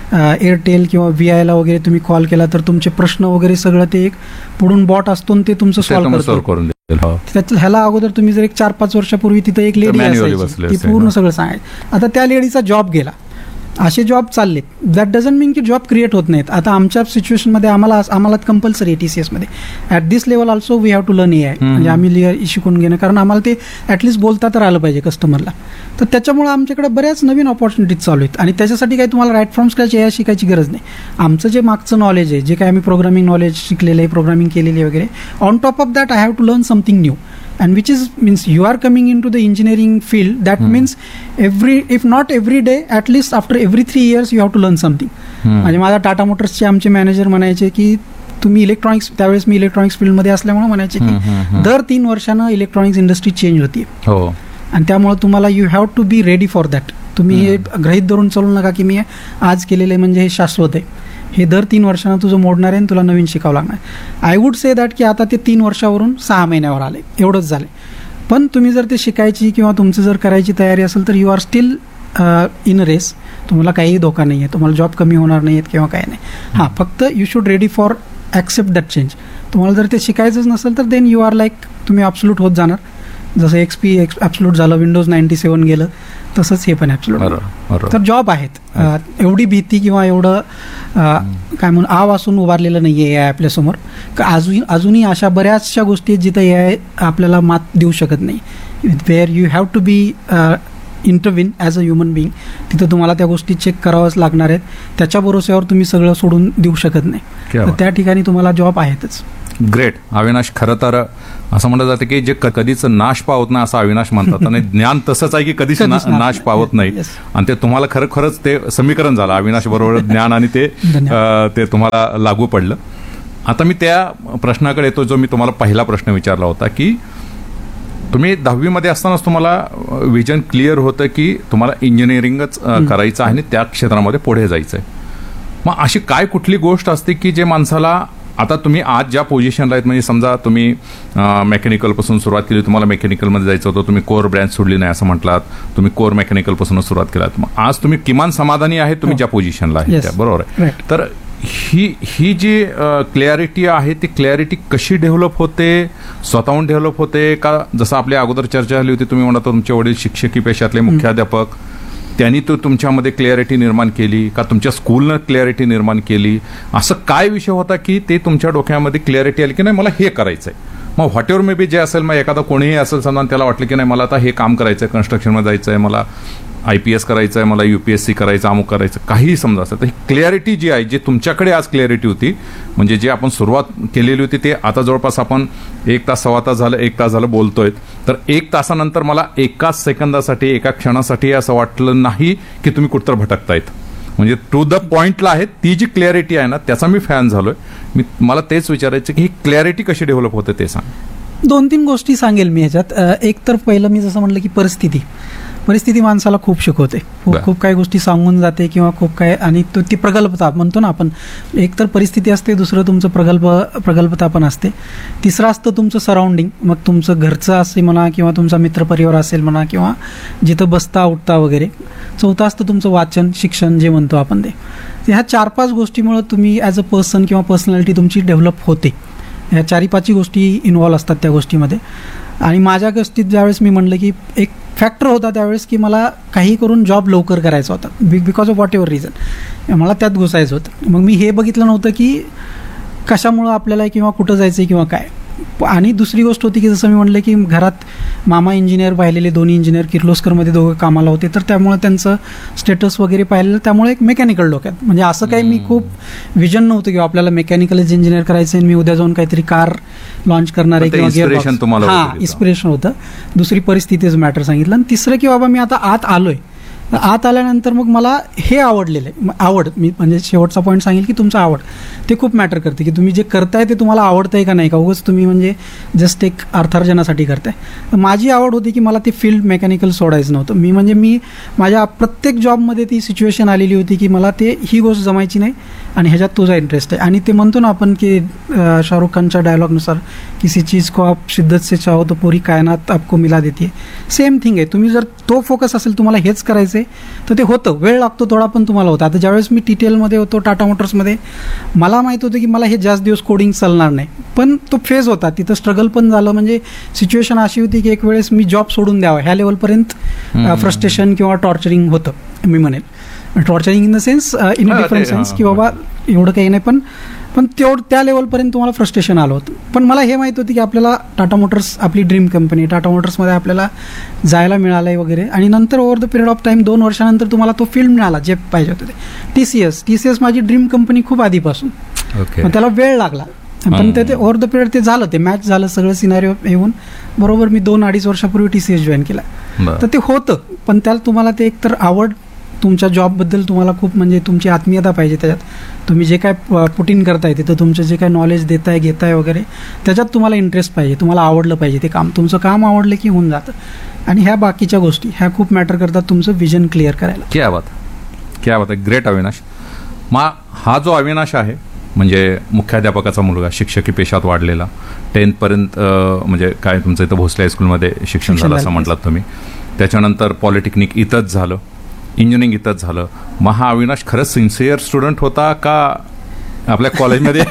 A: एअरटेल किंवा व्ही आयला वगैरे तुम्ही कॉल केला तर तुमचे प्रश्न वगैरे सगळं ते एक पुढून बॉट असतो आणि ते तुमचं सॉल्व्ह करून त्यात. ह्याला अगोदर तुम्ही जर एक चार पाच वर्षापूर्वी तिथं एक लेडी असायची ती पूर्ण सगळं सांगायची. आता त्या लेडीचा जॉब गेला. असे जॉब चाललेत. दॅट डझंट मीन की जॉब क्रिएट होत नाहीत. आता आमच्या सिच्युएशनमध्ये आम्हाला आम्हाला कंपल्सरी टी सी एसमध्ये at this level also we have to learn A I, म्हणजे आम्ही शिकून घेणं, कारण आम्हाला ते ॲटलिस्ट बोलता तर आलं पाहिजे कस्टमरला. तर त्याच्यामुळे आमच्याकडे बऱ्याच नवीन ऑपॉर्च्युनिटीज चालू आहेत आणि त्याच्यासाठी काही तुम्हाला right from scratch A I शिकायची गरज नाही. आमचं जे मागचं नॉलेज आहे, जे काही आम्ही प्रोग्रामिंग नॉलेज शिकलेलं आहे, प्रोग्रामिंग केलेली वगैरे, on top of that I have to learn something new. And which is means you are coming into the engineering field, that hmm. means every if not every day, at least after every three years you have to learn something. म्हणजे माझा टाटा मोटर्सचे आमचे manager म्हणायचे की तुम्ही electronics, त्यावेळेस मी electronics फील्डमध्ये असल्यामुळे म्हणायचे की दर तीन वर्षानं इलेक्ट्रॉनिक्स इंडस्ट्री चेंज होती आणि त्यामुळे तुम्हाला you have to be ready for that. तुम्ही हे गृहीत धरून चालू नका की मी आज केलेलं आहे म्हणजे हे शाश्वत आहे. हे दर तीन वर्षांना तुझं मोडणार आहे आणि तुला नवीन शिकावं लागणार. आय वुड से दॅट की आता ते तीन वर्षावरून सहा महिन्यावर आले, एवढंच झाले. पण तुम्ही जर ते शिकायची किंवा तुमचं जर करायची तयारी असेल तर you are still in a race. तुम्हाला काहीही धोका नाही आहे, तुम्हाला जॉब कमी होणार नाही आहेत किंवा काही नाही. हां, फक्त you should ready for accept that change. तुम्हाला जर ते शिकायचंच नसेल तर देन यू आर लाईक तुम्ही ॲब्सोल्यूट होत जाणार. जसं एक्स पी एक्स ॲब्सोल्यूट झालं, विंडोज नाईन्टी सेवन गेलं, तसंच हे पण ॲब्सोल्यूट. तर जॉब आहेत. एवढी भीती किंवा एवढं काय म्हणून आव असून उभारलेलं नाही आहे ए आय आपल्यासमोर. अजून अजूनही अशा बऱ्याचशा गोष्टी आहेत जिथं ए आय आपल्याला मात देऊ शकत नाही. Where you have to be इंटरव्हिन as a human being. तिथं तुम्हाला त्या गोष्टी चेक कराव्याच लागणार आहेत. त्याच्या भरोश्यावर तुम्ही सगळं सोडून देऊ शकत नाही. तर त्या ठिकाणी तुम्हाला जॉब आहेतच.
B: ग्रेट अविनाश. खरं तर असं म्हणलं जातं की जे कधीच नाश पावत नाही असं अविनाश म्हणतात आणि ज्ञान तसंच आहे की कधीच नाश पावत नाही. आणि ते तुम्हाला खरोखरच ते समीकरण झालं अविनाश बरोबर ज्ञान आणि ते ते तुम्हाला लागू पडलं. आता मी त्या प्रश्नाकडे येतो जो मी तुम्हाला पहिला प्रश्न विचारला होता की तुम्ही दहावीमध्ये असतानाच तुम्हाला विजन क्लिअर होतं की तुम्हाला इंजिनिअरिंगच करायचं आहे आणि त्या क्षेत्रामध्ये पुढे जायचं आहे. मग अशी काय कुठली गोष्ट असते की जे माणसाला आता तुम्ही आज ज्या पोझिशनला आहेत म्हणजे समजा तुम्ही मेकॅनिकलपासून सुरुवात केली, तुम्हाला मेकॅनिकलमध्ये जायचं होतं, तुम्ही कोर ब्रँच सोडली नाही असं म्हटलात, तुम्ही कोर मेकॅनिकलपासून सुरुवात केलात, मग आज तुम्ही किमान समाधानी आहे तुम्ही ज्या पोझिशनला आहे त्या, बरोबर आहे. तर ही ही जी क्लॅरिटी आहे ती क्लॅरिटी कशी डेव्हलप होते? स्वतःहून डेव्हलप होते का जसं आपल्या अगोदर चर्चा झाली होती तुम्ही म्हणत तुमचे वडील शिक्षकी पेशातले मुख्याध्यापक, त्यांनी तो तुमच्यामध्ये क्लॅरिटी निर्माण केली का तुमच्या स्कूलनं क्लॅरिटी निर्माण केली? असं काय विषय होता की ते तुमच्या डोक्यामध्ये क्लॅरिटी आली की नाही मला हे करायचंय? मग what ever may B J असेल, मग एखादा कोणीही असेल समजा त्याला वाटलं की नाही मला आता हे काम करायचंय, कन्स्ट्रक्शनमध्ये जायचं आहे, मला आय पी एस करायचं आहे, मला युपीएससी करायचं, अमुक करायचं, काहीही समजा असेल तर ही क्लॅरिटी जी आहे, जी तुमच्याकडे आज क्लॅरिटी होती म्हणजे जे आपण सुरुवात केलेली होती ते आता जवळपास आपण एक तास सव्वा तास झालं एक तास झालं बोलतोय, तर एक तासानंतर मला एकाच सेकंदासाठी एका क्षणासाठी असं वाटलं नाही की तुम्ही कुठतर भटकतायत. म्हणजे टू द पॉइंटला आहे ती जी क्लॅरिटी आहे ना त्याचा मी फॅन झालोय. मी मला तेच विचारायचं की ही क्लॅरिटी कशी डेव्हलप होते ते सांग.
A: दोन तीन गोष्टी सांगेल मी ह्याच्यात. एक तर पहिलं मी जसं म्हणलं की परिस्थिती परिस्थिती माणसाला खूप शिकवते, खूप खूप काही गोष्टी सांगून जाते किंवा खूप काय, आणि तो ती प्रगल्भता म्हणतो ना आपण, एक तर परिस्थिती असते, दुसरं तुमचं प्रगल्भ प्रगल्भता पण असते, तिसरं असतं तुमचं सराउंडिंग, मग तुमचं घरचं असेल म्हणा किंवा तुमचा मित्रपरिवार असेल म्हणा किंवा जिथं बसता उठता वगैरे, चौथं असतं तुमचं वाचन शिक्षण जे म्हणतो आपण ते. ह्या चार पाच गोष्टीमुळं तुम्ही ॲज अ पर्सन किंवा पर्सनॅलिटी तुमची डेव्हलप होते. ह्या चारी पाचही गोष्टी इन्व्हॉल्व असतात त्या गोष्टीमध्ये. आणि माझ्या गोष्टीत ज्यावेळेस मी म्हणलं की एक फॅक्टर होता त्यावेळेस की मला काही करून जॉब लवकर करायचा होता, big because of what ever reason मला त्यात घुसायचं होतं. मग मी हे बघितलं नव्हतं की कशामुळं आपल्याला किंवा कुठं जायचं किंवा काय. आणि दुसरी गोष्ट होती की जसं मी म्हणलं की घरात मामा इंजिनियर पाहिलेले, दोन्ही इंजिनियर किर्लोस्करमध्ये दोघं कामाला होते, तर त्यामुळे त्यांचं स्टेटस वगैरे पाहिलेलं, त्यामुळे एक मेकॅनिकल डोक्यात, म्हणजे असं काही मी खूप विजन नव्हतं की आपल्याला मेकॅनिकलच इंजिनियर करायचं आहे, मी उद्या जाऊन काहीतरी कार लॉन्च करणार आहे किंवा गिअरबॉक्स. हां, इन्स्पिरेशन होतं. दुसरी परिस्थितीच मॅटर सांगितलं. आणि तिसरं की बाबा मी आता आत आलोय, आत आल्यानंतर मग मला हे आवडलेलं आहे. आवड मी म्हणजे शेवटचा पॉईंट सांगेल की तुमचं आवड ते खूप मॅटर करते की तुम्ही जे करताय ते तुम्हाला आवडतंय का नाही, का उगाच तुम्ही म्हणजे जस्ट एक अर्थार्जनासाठी करताय. तर माझी आवड होती की मला ते फील्ड मेकॅनिकल सोडायचं नव्हतं. मी म्हणजे मी माझ्या प्रत्येक जॉबमध्ये ती सिच्युएशन आलेली होती की मला ते ही गोष्ट जमायची नाही आणि ह्याच्यात तुझा इंटरेस्ट आहे. आणि ते म्हणतो ना आपण की शाहरुख खानच्या डायलॉगनुसार किसी चीज को आप शिद्दत से चाहो तो पूरी कायनात आपको मिला देते, सेम थिंग आहे. तुम्ही जर तो फोकस असेल तुम्हाला हेच करायचं तर ते होतं, वेळ लागतो थोडा पण तुम्हाला होतं. आता ज्यावेळेस मी टी टी एलमध्ये होतो, टाटा मोटर्समध्ये, मला माहीत होतं की मला हे जास्त दिवस कोडिंग चालणार नाही, पण तो फेज होता, तिथं स्ट्रगल पण झालं. म्हणजे सिच्युएशन अशी होती की एक वेळेस मी जॉब सोडून द्यावा ह्या लेवलपर्यंत फ्रस्ट्रेशन किंवा टॉर्चरिंग होतं. मी म्हणेल torturing in the sense, in different sense की बाबा एवढं काही नाही, पण पण तेवढं त्या लेवलपर्यंत तुम्हाला फ्रस्ट्रेशन आलं होतं. पण मला हे माहीत होतं की आपल्याला टाटा मोटर्स आपली ड्रीम कंपनी, टाटा मोटर्समध्ये आपल्याला जायला मिळालं आहे वगैरे. आणि नंतर over the period of time दोन वर्षानंतर तुम्हाला तो फील्ड मिळाला जे पाहिजे होतं ते. T C S T C S माझी ड्रीम कंपनी खूप आधीपासून, पण त्याला वेळ लागला, पण ते ओव्हर द पिरियड ते झालं, ते मॅच झालं सगळं सिनारिओ येऊन. बरोबर मी दोन अडीच वर्षापूर्वी टी सी एस जॉईन केला, तर ते होतं. पण त्याला तुम्हाला ते एकतर आवड, तुमच्या जॉबबद्दल तुम्हाला खूप म्हणजे तुमची आत्मीयता पाहिजे त्याच्यात, तुम्ही जे काय पुट इन करताय तिथं तुमचं जे काय नॉलेज देताय घेताय वगैरे त्याच्यात तुम्हाला इंटरेस्ट पाहिजे, तुम्हाला आवडलं पाहिजे ते काम. तुमचं काम आवडलं की होऊन जातं. आणि ह्या बाकीच्या गोष्टी ह्या खूप मॅटर करतात तुमचं विजन क्लिअर करायला.
B: क्या बात क्या बात आहे, ग्रेट अविनाश. मा हा जो अविनाश आहे म्हणजे मुख्याध्यापकाचा मुलगा, शिक्षकी पेशात वाढलेला, टेन्थपर्यंत म्हणजे काय तुमचं इथं भोसले हायस्कूलमध्ये शिक्षण झालं असं म्हटलात तुम्ही, त्याच्यानंतर पॉलिटेक्निक इथंच झालं, इंजिनिअरिंग इथंच झालं. मग हा अविनाश खरंच सिन्सिअर स्टुडंट होता का आपल्या कॉलेजमध्ये?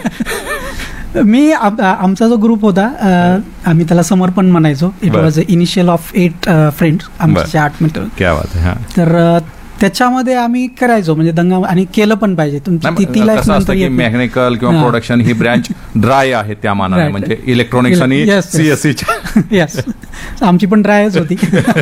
A: मी आमचा जो ग्रुप होता आम्ही त्याला समर्पण म्हणायचो. It was initial of eight friends, आमचे आठ मित्र.
B: क्या बात आहे.
A: तर त्याच्यामध्ये आम्ही करायचो म्हणजे दंगा आणि केलं पण पाहिजे तुमची ती- ती लाईफ
B: कसं असतं की मेकॅनिकल किंवा
A: हा.
B: प्रोडक्शन ही ब्रँच ड्राय आहे त्या मानाने
A: Right.
B: म्हणजे इलेक्ट्रॉनिक्स आणि
A: Yes, yes.
B: सीएससीच्या
A: येस आमची पण ड्रायच होती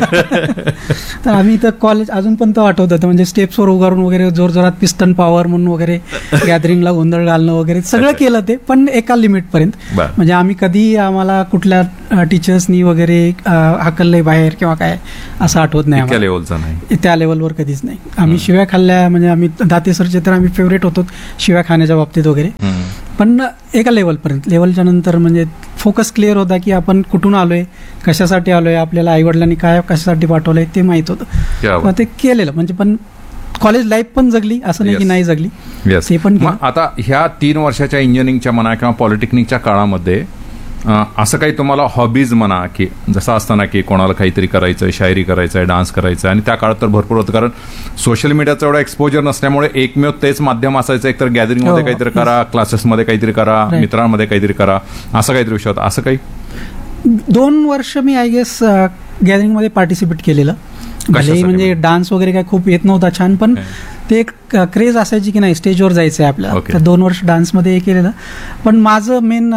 A: तर आम्ही तर कॉलेज अजून पण तो आठवत होतं म्हणजे स्टेप्सवर उभारून वगैरे जोर जोरात पिस्टन पॉवर म्हणून वगैरे गॅदरिंगला गोंधळ घालणं वगैरे सगळं केलं ते पण एका लिमिटपर्यंत
B: बरं.
A: म्हणजे आम्ही कधी आम्हाला कुठल्या टीचर्सनी वगैरे अं, हाकललंय बाहेर किंवा काय असं आठवत नाही
B: इतक्या
A: आम्हाला.
B: लेवलचं नाही.
A: त्या लेवलवर कधीच नाही आम्ही शिव्या खाल्ल्या म्हणजे आम्ही दाते सरचे तर आम्ही फेवरेट होतो शिव्या खाण्याच्या बाबतीत वगैरे
B: हम्म.
A: पण एका लेवलपर्यंत लेवलच्या नंतर म्हणजे फोकस क्लिअर होता की आपण कुठून आलोय कशासाठी आलोय आपल्याला आईवडिलांनी काय कशासाठी पाठवलंय ते माहित होतं
B: क्या
A: मग
B: बात.
A: ते केलेलं म्हणजे पण कॉलेज लाईफ पण जगली असं नाही की
B: Yes.
A: नाही जगली
B: Yes.
A: ते पण
B: मग आता ह्या तीन वर्षाच्या इंजिनिअरिंगच्या म्हणा किंवा पॉलिटेक्निकच्या काळामध्ये अं, असं काही तुम्हाला हॉबीज म्हणा की जसं असताना की कोणाला काहीतरी करायचं शायरी करायचं आहे डान्स करायचं आहे आणि त्या काळात तर भरपूर होतं कारण सोशल मीडियाचं एवढं एक्सपोजर नसल्यामुळे एकमेव तेच माध्यम असायचं एकतर गॅदरिंगमध्ये
A: हो.
B: काहीतरी करा क्लासेसमध्ये काहीतरी करा
A: Right.
B: मित्रांमध्ये काहीतरी करा असं काहीतरी विषय होता असं काही
A: दोन वर्ष मी आय गेस गॅदरिंगमध्ये पार्टिसिपेट केलेलं भलेही
B: कशासाठी?
A: म्हणजे डान्स वगैरे काय खूप येत नव्हता छान पण ते एक क्रेज असायची की नाही स्टेजवर जायचं आहे आपल्याला
B: Okay.
A: तर दोन वर्ष डान्समध्ये हे केलेलं पण माझं मेन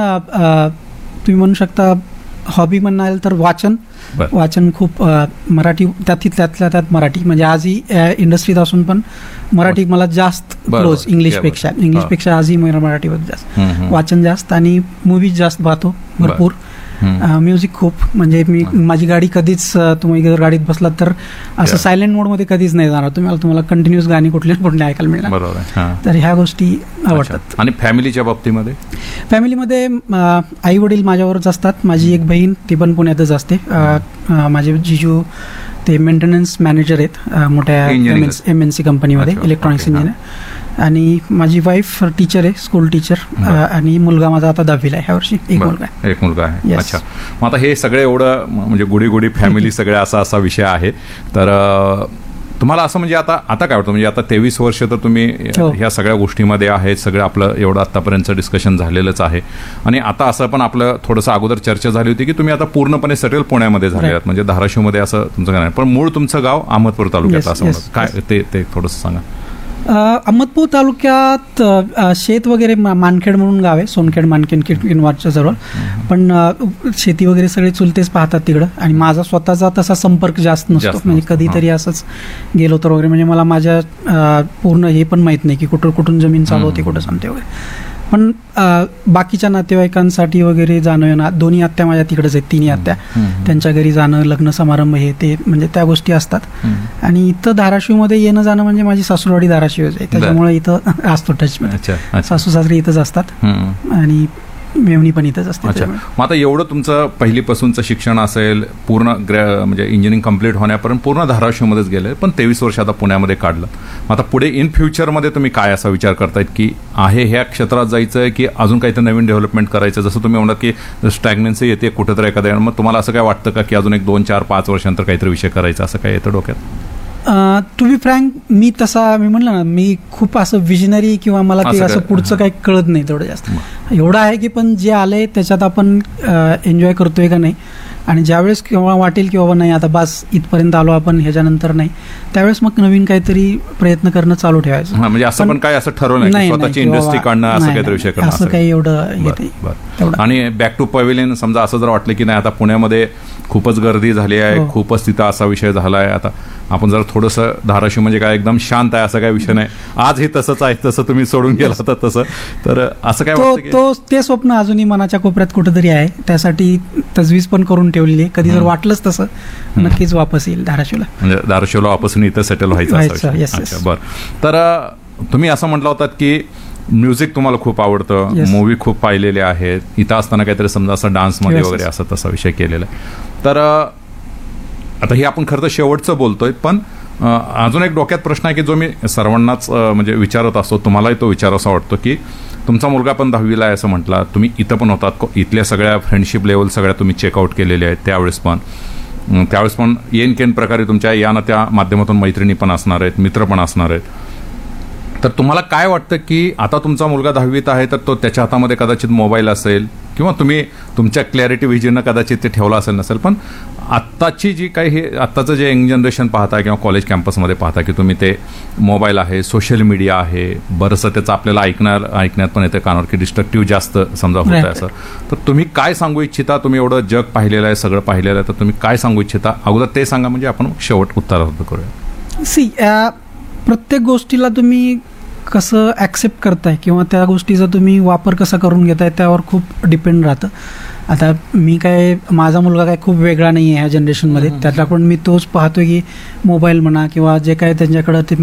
A: तुम्ही म्हणू शकता हॉबी म्हणाल तर वाचन
B: बरं.
A: वाचन खूप अ, मराठी त्यात त्यातल्या त्यात मराठी म्हणजे आजही अ, इंडस्ट्रीत असून पण मराठी मला जास्त
B: बरं,
A: क्लोज
B: बरं.
A: इंग्लिशपेक्षा
B: बरं.
A: इंग्लिशपेक्षा आजही मला मराठीवर जास्त
B: हम्म, हम्म.
A: वाचन जास्त आणि मूवीज जास्त पाहतो भरपूर
B: हम्म.
A: म्युझिक खूप म्हणजे मी माझी गाडी कधीच अ, तुम्ही जर गाडीत बसलात तर असं
B: Yeah.
A: सायलेंट मोडमध्ये कधीच नाही जाणार तुम्हाला तुम्हाला कंटिन्युअस गाणी कुठली कुठली ऐकायला मिळणार
B: बरोबर आहे हां.
A: तर ह्या गोष्टी आवडतात
B: अच्छा. आणि फॅमिलीच्या बाबतीमध्ये
A: फॅमिलीमध्ये आई वडील माझ्यावरच असतात माझी एक बहीण ती पण पुण्यातच असते अ, अ, माझे जिजू ते मेंटेनन्स मॅनेजर आहेत अ, मोठ्या
B: Engineering.
A: एम एन सी कंपनीमध्ये
B: अच्छा,
A: इलेक्ट्रॉनिक्स
B: okay,
A: इंजिनियर आणि माझी वाईफ टीचर आहे स्कूल टीचर
B: बरं.
A: आणि मुलगा माझा आता दहावीला आहे ह्या वर्षी एक
B: बरं.
A: मुलगा आहे
B: एक मुलगा आहे
A: Yes.
B: अच्छा मग आता हे सगळे एवढं म- म्हणजे गुढी गुढी फॅमिली सगळे असा असा विषय आहे तर अं, तुम्हाला असं म्हणजे आता आता काय वाटतं म्हणजे आता तेवीस वर्ष तर तुम्ही
A: हो.
B: ह्या सगळ्या गोष्टीमध्ये आहेत सगळं आपलं एवढं आतापर्यंतचं डिस्कशन झालेलंच आहे आणि आता असं पण आपलं थोडंसं अगोदर चर्चा झाली होती की तुम्ही आता पूर्णपणे सेटल पुण्यामध्ये झाले आहात
A: Right.
B: म्हणजे धाराशिवमध्ये असं तुमचं काय नाही पण मूळ तुमचं गाव अहमदपूर तालुक्यात
A: Yes,
B: असं
A: yes,
B: म्हणत काय ते ते थोडंसं सांगा
A: अ, अहमदपूर तालुक्यात अ, शेत वगैरे मा- मानखेड म्हणून गाव आहे सोनखेड मानखेड किनवाडच्या जवळ पण अ, शेती वगैरे सगळे चुलतेच पाहतात तिकडं आणि माझा स्वतःचा तसा संपर्क जास्त नसतो
B: जास्त
A: म्हणजे
B: नसतो,
A: कधीतरी असंच गेलो तर वगैरे म्हणजे मला माझ्या अ, पूर्ण हे पण माहित नाही की कुठं कुठून जमीन चालू होते
B: हम्म.
A: कुठं सांगते वगैरे पण अ, बाकीच्या नातेवाईकांसाठी वगैरे जाणं येणं दोन्ही आत्या माझ्या तिकडेच आहेत तिन्ही आत्या
B: हम्म.
A: त्यांच्या घरी जाणं लग्न समारंभ हे ते म्हणजे त्या गोष्टी असतात
B: हम्म.
A: आणि इथं धाराशिवमध्ये येणं जाणं म्हणजे माझी सासूरवाडी धाराशिवच आहे त्याच्यामुळे इथं असतो टचमध्ये
B: अच्छा अच्छा
A: सासू सासरी इथंच असतात
B: हम्म.
A: आणि मेवणी पण इथंच असते
B: अच्छा
A: त्याच्यामुळे.
B: मग आता एवढं तुमचं पहिलीपासूनचं शिक्षण असेल पूर्ण ग्रॅ म्हणजे इंजिनिअरिंग कम्प्लीट होण्यापर्यंत पूर्ण धाराशिवमध्येच गेले पण तेवीस वर्ष आता पुण्यामध्ये काढलं मग आता पुढे इन फ्युचरमध्ये तुम्ही काय असा विचार करतायत की आहे ह्या क्षेत्रात जायचं आहे की अजून काहीतरी नवीन डेव्हलपमेंट करायचं जसं तुम्ही म्हणत की स्टॅग्नन्सी येते कुठेतरी एखाद्या मग तुम्हाला असं काय वाटतं का की अजून एक दोन चार पाच वर्षांतर काहीतरी विषय करायचा असं काय येतं डोक्यात
A: टू बी फ्रँक मी तसा मी म्हणलं ना मी खूप असं विजनरी किंवा मला ते
B: असं
A: असं
B: काय?
A: पुढचं काही कळत नाही तेवढं जास्त एवढं आहे की पण जे आलंय त्याच्यात आपण एन्जॉय करतोय का नाही आणि ज्यावेळेस केव्हा वाटेल की बाबा नाही आता बस इथपर्यंत आलो आपण ह्याच्यानंतर नाही त्यावेळेस मग नवीन काहीतरी प्रयत्न करणं चालू ठेवायचं
B: हा म्हणजे असं पण काय असं ठरवलं नाही की स्वतःची
A: की बाबा-
B: इंडस्ट्री काढणं असं
A: नाही,
B: काहीतरी विषय
A: नाही,
B: करणं
A: असं काही एवढं हे
B: बरं,
A: नाही.
B: बरं.
A: तेवढं.
B: आणि बॅक टू पवेलियन समजा असं जर वाटलं की नाही आता पुण्यामध्ये खूपच गर्दी झाली आहे
A: हो.
B: खूपच तिथं असा विषय झाला आहे आता आपण जर थोडंसं धाराशिव म्हणजे काय एकदम शांत आहे असं काही विषय नाही आज हे तसंच आहे तसं तुम्ही सोडून गेला होता तसं तर असं काय
A: तो
B: वाटतं की
A: तो ते स्वप्न अजूनही मनाच्या कोपऱ्यात कुठेतरी आहे त्यासाठी तजवीज पण करून ठेवलेली आहे कधी जर
B: हम्म.
A: वाटलंच तसं नक्कीच वापस येईल धाराशिवला
B: म्हणजे धाराशिवला वापसून इथं सेटल व्हायचं असा
A: व्हायचं,
B: विषय.
A: yes, yes.
B: अच्छा, बरं तर अं, तुम्ही असं म्हटलं होतात की म्युझिक तुम्हाला खूप आवडतं
A: Yes.
B: मूवी खूप पाहिलेले आहेत इथं असताना काहीतरी समजा असं डान्समध्ये
A: Yes,
B: वगैरे
A: yes.
B: असं तसा विषय केलेला आहे तर अं, आता हे आपण खरं तर शेवटचं बोलतोय पण अं, अजून एक डोक्यात प्रश्न आहे की जो मी सर्वांनाच अं, म्हणजे विचारत असतो तुम्हालाही तो विचारासा वाटतो की तुमचा मुलगा पण दहावीला आहे असं म्हटला तुम्ही इथं पण होतात को- इथल्या सगळ्या फ्रेंडशिप लेवल सगळ्या तुम्ही चेकआउट केलेल्या आहेत त्यावेळेस पण अं, त्यावेळेस पण येन केन प्रकारे तुमच्या या ना त्या माध्यमातून मैत्रिणी पण असणार आहेत मित्र पण असणार आहेत तर तुम्हाला काय वाटतं की आता तुमचा मुलगा दहावीत आहे तर तो त्याच्या हातामध्ये कदाचित मोबाईल असेल किंवा तुम्ही तुमच्या क्लॅरिटी व्हिजननं कदाचित ते ठेवला असेल नसेल, पण आत्ताची जी काही हे आत्ताचं जे यंग जनरेशन पाहता किंवा कॉलेज कॅम्पसमध्ये पाहता की तुम्ही ते मोबाईल आहे, सोशल मीडिया आहे, बरंचसं त्याचं आपल्याला ऐकणार ऐकण्यात पण येतं कानावर की डिस्ट्रक्टिव्ह जास्त समजा होत आहे असं, तर तुम्ही काय सांगू इच्छिता? तुम्ही एवढं जग पाहिलेलं आहे, सगळं पाहिलेलं आहे, तर तुम्ही काय सांगू इच्छिता? अगोदर ते सांगा म्हणजे आपण शेवट उत्तरार्थ करूया.
A: सी प्रत्येक गोष्टीला तुम्ही कसं ॲक्सेप्ट करताय किंवा त्या गोष्टीचा तुम्ही वापर कसा करून घेताय त्यावर खूप डिपेंड राहतं. आता मी काय, माझा मुलगा काय खूप वेगळा नाही आहे ह्या जनरेशनमध्ये, त्याच्याकडून मी तोच पाहतो की मोबाईल म्हणा किंवा जे काय त्यांच्याकडं ते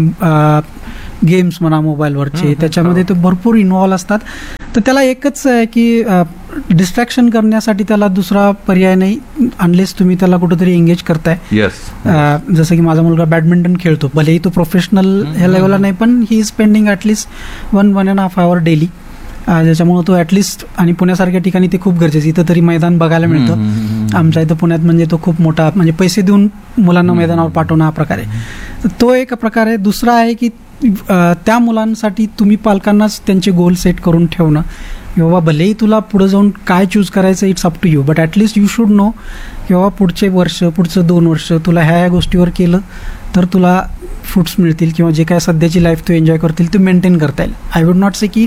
A: गेम्स म्हणा मोबाईलवरचे, त्याच्यामध्ये ते भरपूर इन्व्हॉल्व असतात. तर त्याला एकच आहे की डिस्ट्रॅक्शन करण्यासाठी त्याला दुसरा पर्याय नाही अनलेस तुम्ही त्याला कुठेतरी एंगेज करताय.
B: येस,
A: जसं की माझा मुलगा बॅडमिंटन खेळतो, भलेही तो प्रोफेशनल ह्या लेवलला नाही, पण he is spending at least one one and half hour daily, ज्याच्यामुळे तो ॲटलिस्ट, आणि पुण्यासारख्या ठिकाणी ते खूप गरजेचं, इथं तरी मैदान बघायला मिळतं आमच्या इथं पुण्यात, म्हणजे तो खूप मोठा, म्हणजे पैसे देऊन मुलांना मैदानावर पाठवणं हा प्रकार आहे. तर तो एक प्रकार आहे. दुसरा आहे की त्या मुलांसाठी तुम्ही पालकांनाच त्यांचे गोल सेट करून ठेवणं, की बाबा भलेही तुला पुढे जाऊन काय चूज करायचं it's up to you, but at least you should know की बाबा पुढचे वर्ष, पुढचं दोन वर्ष तुला ह्या ह्या गोष्टीवर केलं तर तुला फ्रुट्स मिळतील किंवा जे काय सध्याची लाईफ तू एन्जॉय करतील ते मेंटेन करता येईल. आय वुड नॉट से की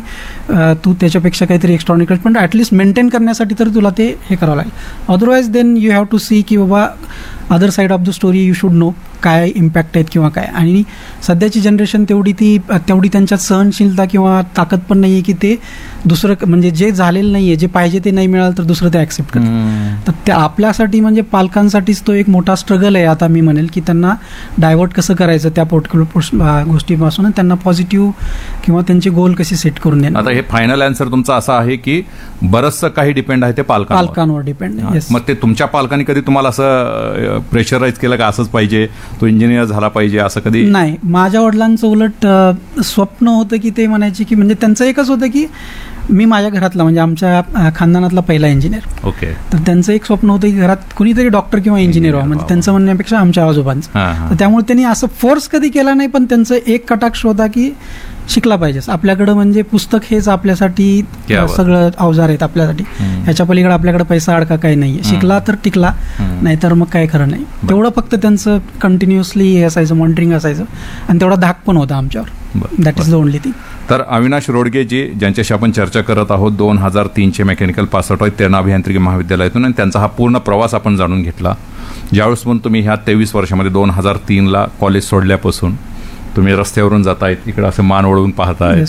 A: तू त्याच्यापेक्षा काहीतरी एक्स्ट्रॉनिकल, पण ॲटलिस्ट मेंटेन करण्यासाठी तर तुला ते हे करावं लागेल. Otherwise then you have to C की बाबा other side of the story you should know काय इम्पॅक्ट आहेत किंवा काय. आणि सध्याची जनरेशन तेवढी ती तेवढी त्यांच्यात सहनशीलता किंवा ताकद पण नाही आहे की ते दुसरं, म्हणजे जे झालेलं नाही आहे, जे पाहिजे ते नाही मिळालं तर दुसरं ते ॲक्सेप्ट करतात. तर त्या आपल्यासाठी म्हणजे पालकांसाठीच तो एक मोठा स्ट्रगल आहे. आता मी म्हणेल की त्यांना डायव्हर्ट कसं करायचं त्या पर्टिक्युलर गोष्टीपासून, त्यांना पॉझिटिव्ह किंवा त्यांचे गोल कसे सेट करून देणार.
B: आता हे फायनल आन्सर तुमचा असा आहे की बरंचसं काही डिपेंड आहे ते पालकांवर
A: पालकांवर डिपेंड आहे.
B: मग ते तुमच्या पालकांनी कधी तुम्हाला असं प्रेशराईज केलं का असंच पाहिजे, तो इंजिनियर झाला पाहिजे, असं कधी?
A: नाही, माझ्या वडिलांचं उलट स्वप्न होतं की ते म्हणायचे की, म्हणजे त्यांचं एकच होतं की मी माझ्या घरातला, म्हणजे आमच्या खानदानातला पहिला इंजिनियर.
B: ओके. तर
A: त्यांचं एक स्वप्न होतं की घरात कुणीतरी डॉक्टर किंवा इंजिनियर व्हा, म्हणजे त्यांचं म्हणण्यापेक्षा आमच्या आजोबांचं. तर त्यामुळे त्यांनी असं फोर्स कधी केला नाही, पण त्यांचं एक कटाक्ष होता की शिकला पाहिजेस. आपल्याकडं म्हणजे पुस्तक हेच आपल्यासाठी सगळं अवजार आहेत आपल्यासाठी, ह्याच्या पलीकडे आपल्याकडे पैसा अडका काही नाही. शिकला तर टिकला, नाहीतर मग काय खरं नाही. तेवढं फक्त त्यांचं कंटिन्युअसली हे असायचं, मॉनिटरिंग असायचं, आणि तेवढा धाक पण होता आमच्यावर. That is the only thing.
B: तर अविनाश रोडगेजी ज्यांच्याशी आपण चर्चा करत आहोत, दोन हजार तीनचे मेकॅनिकल पासआउट आहेत तेरणा अभियांत्रिकी महाविद्यालयातून, आणि त्यांचा हा पूर्ण प्रवास आपण जाणून घेतला. ज्यावेळेस पण तुम्ही ह्या तेवीस वर्षामध्ये दोन हजार तीनला कॉलेज सोडल्यापासून तुम्ही रस्त्यावरून जातायत, इकडे असं मान वळवून पाहतायत,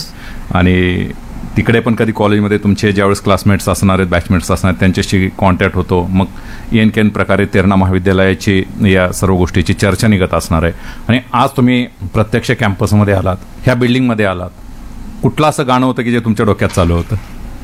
B: आणि तिकडे पण कधी कॉलेजमध्ये तुमचे ज्यावेळेस क्लासमेट्स असणार आहेत, बॅचमेट्स असणार आहेत, त्यांच्याशी कॉन्टॅक्ट होतो. मग एन केन प्रकारे तेरणा महाविद्यालयाची या सर्व गोष्टीची चर्चा निघत असणार आहे. आणि आज तुम्ही प्रत्यक्ष कॅम्पसमध्ये आलात, ह्या बिल्डिंगमध्ये आलात, कुठलं असं गाणं होतं की जे तुमच्या डोक्यात चालू होतं?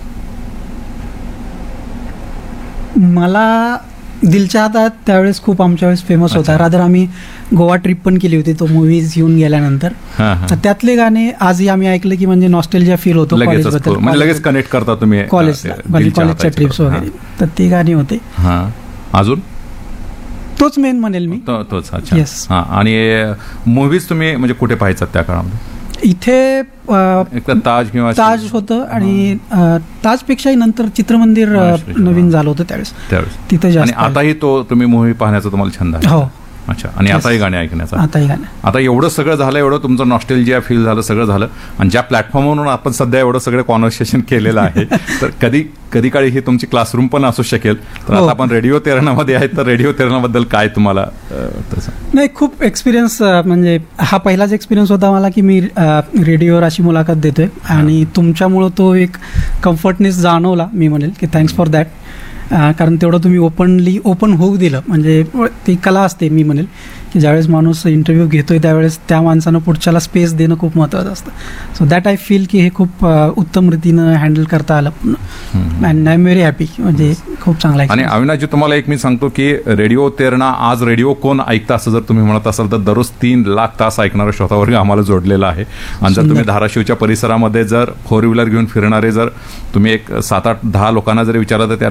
A: मला दिलच्या हातात त्यावेळेस खूप आमच्या वेळेस फेमस होता. रादर आम्ही गोवा ट्रिप पण केली होती तो मूवीज येऊन गेल्यानंतर. त्यातले गाणे आजही आम्ही ऐकले की म्हणजे नॉस्टॅल्जिया फील होतो कॉलेजबद्दल,
B: म्हणजे लगेच कनेक्ट करता तुम्ही
A: कॉलेजला, कॉलेजच्या ट्रिप्स वगैरे. तर ते गाणी होते.
B: अजून
A: तोच मेन म्हणेल मी,
B: तोच. अच्छा. आणि मूवीज तुम्ही म्हणजे कुठे पाहायचात त्या काळामध्ये?
A: इथे
B: ताज किंवा
A: ताज होतं, आणि ताजपेक्षाही नंतर चित्रमंदिर नवीन झालं होतं त्यावेळेस, त्यावेळेस तिथे जास्त.
B: आणि आताही तो तुम्ही मूवी पाहण्याचा तुम्हाला छंद आहे?
A: हो.
B: अच्छा. आणि आताही गाणे ऐकण्याचा?
A: आताही गाणे.
B: आता एवढं सगळं झालं, एवढं तुमचं नॉस्टॅल्जिया फील झालं, सगळं झालं, आणि ज्या प्लॅटफॉर्मवरून आपण सध्या एवढं सगळं कॉन्व्हर्सेशन केलेलं आहे, तर कधी कधी काळी ही तुमची क्लासरूम पण असू शकेल. तर आता आपण रेडिओ तेरणामध्ये आहेत, तर रेडिओ तेरणाबद्दल काय तुम्हाला?
A: नाही, खूप एक्सपिरियन्स, म्हणजे हा पहिलाच एक्सपिरियन्स होता मला की मी रेडिओवर अशी मुलाखत देतोय, आणि तुमच्यामुळं तो एक कम्फर्टनेस जाणवला. मी म्हणेल की थँक्स फॉर दॅट. कारण तेवढं तुम्ही ओपनली ओपन होऊ दिलं, म्हणजे ती कला असते. मी म्हणेल की ज्यावेळेस माणूस इंटरव्ह्यू घेतोय त्यावेळेस त्या माणसानं पुढच्याला स्पेस देणं खूप महत्त्वाचं असतं. सो दॅट आय फील की हे खूप उत्तम रीतीनं हँडल करता आलं, and I am very happy. म्हणजे खूप चांगला आहे.
B: आणि अविनाशजी, तुम्हाला एक मी सांगतो की रेडिओ तेरणा आज रेडिओ कोण ऐकतं असं जर तुम्ही म्हणत असाल तर दररोज तीन लाख तास ऐकणारा श्रोतावर्ग आम्हाला जोडलेला आहे. आणि जर तुम्ही धाराशिवच्या परिसरामध्ये जर फोर व्हीलर घेऊन फिरणारे जर तुम्ही एक सात आठ दहा लोकांना जरी विचारलं तर त्यातले सगळेजण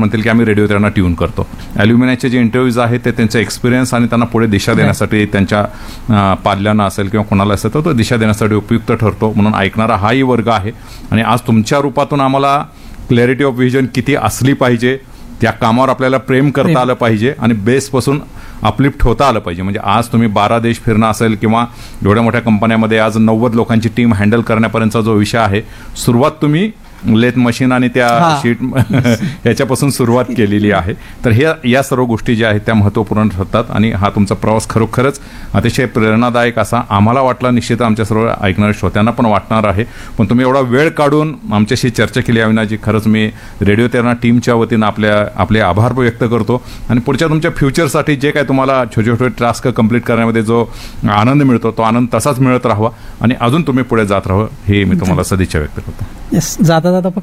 B: म्हणतील की आम्ही रेडिओ त्यांना ट्यून करतो. ॲल्युमिनायचे जे इंटरव्ह्यूज आहेत ते त्यांचा एक्सपिरियन्स आणि त्यांना पुढे दिशा देण्यासाठी त्यांच्या अं, पाल्यांना असेल किंवा कोणाला असेल तर तो दिशा देण्यासाठी उपयुक्त ठरतो. म्हणून ऐकणारा हाही वर्ग आहे. आणि आज तुमच्या रूपातून आम्हाला क्लॅरिटी ऑफ व्हिजन किती असली पाहिजे, त्या कामावर आपल्याला प्रेम करता आलं पाहिजे आणि बेसपासून अपलिफ्ट होता आलं पाहिजे. म्हणजे आज तुम्ही बारा देश फिरणं असेल किंवा एवढ्या मोठ्या कंपन्यामध्ये आज नव्वद लोकांची टीम हँडल करण्यापर्यंतचा जो विषय आहे, सुरुवात तुम्ही लेथ मशीन आणि त्या
A: हा.
B: शीट ह्याच्यापासून सुरुवात केलेली आहे. तर हे या सर्व गोष्टी ज्या आहेत त्या महत्त्वपूर्ण ठरतात आणि हा तुमचा प्रवास खरोखरच अतिशय प्रेरणादायक असा आम्हाला वाटला, निश्चित आमच्या सर्व ऐकणाऱ्या श्रोत्यांना पण वाटणार आहे. पण तुम्ही एवढा वेळ काढून आमच्याशी चर्चा केली अविनाशजी, खरंच मी रेडिओ तेरणा टीमच्या वतीनं आपल्या आपले आभार व्यक्त करतो. आणि पुढच्या तुमच्या फ्युचरसाठी जे काय तुम्हाला छोटे छोटे टास्क कंप्लीट करण्यामध्ये जो आनंद मिळतो तो आनंद तसाच मिळत राहावा आणि अजून तुम्ही पुढे जात राहावं, हे मी तुम्हाला सदिच्छा व्यक्त करतो.
A: येस, जाता जाता फक्त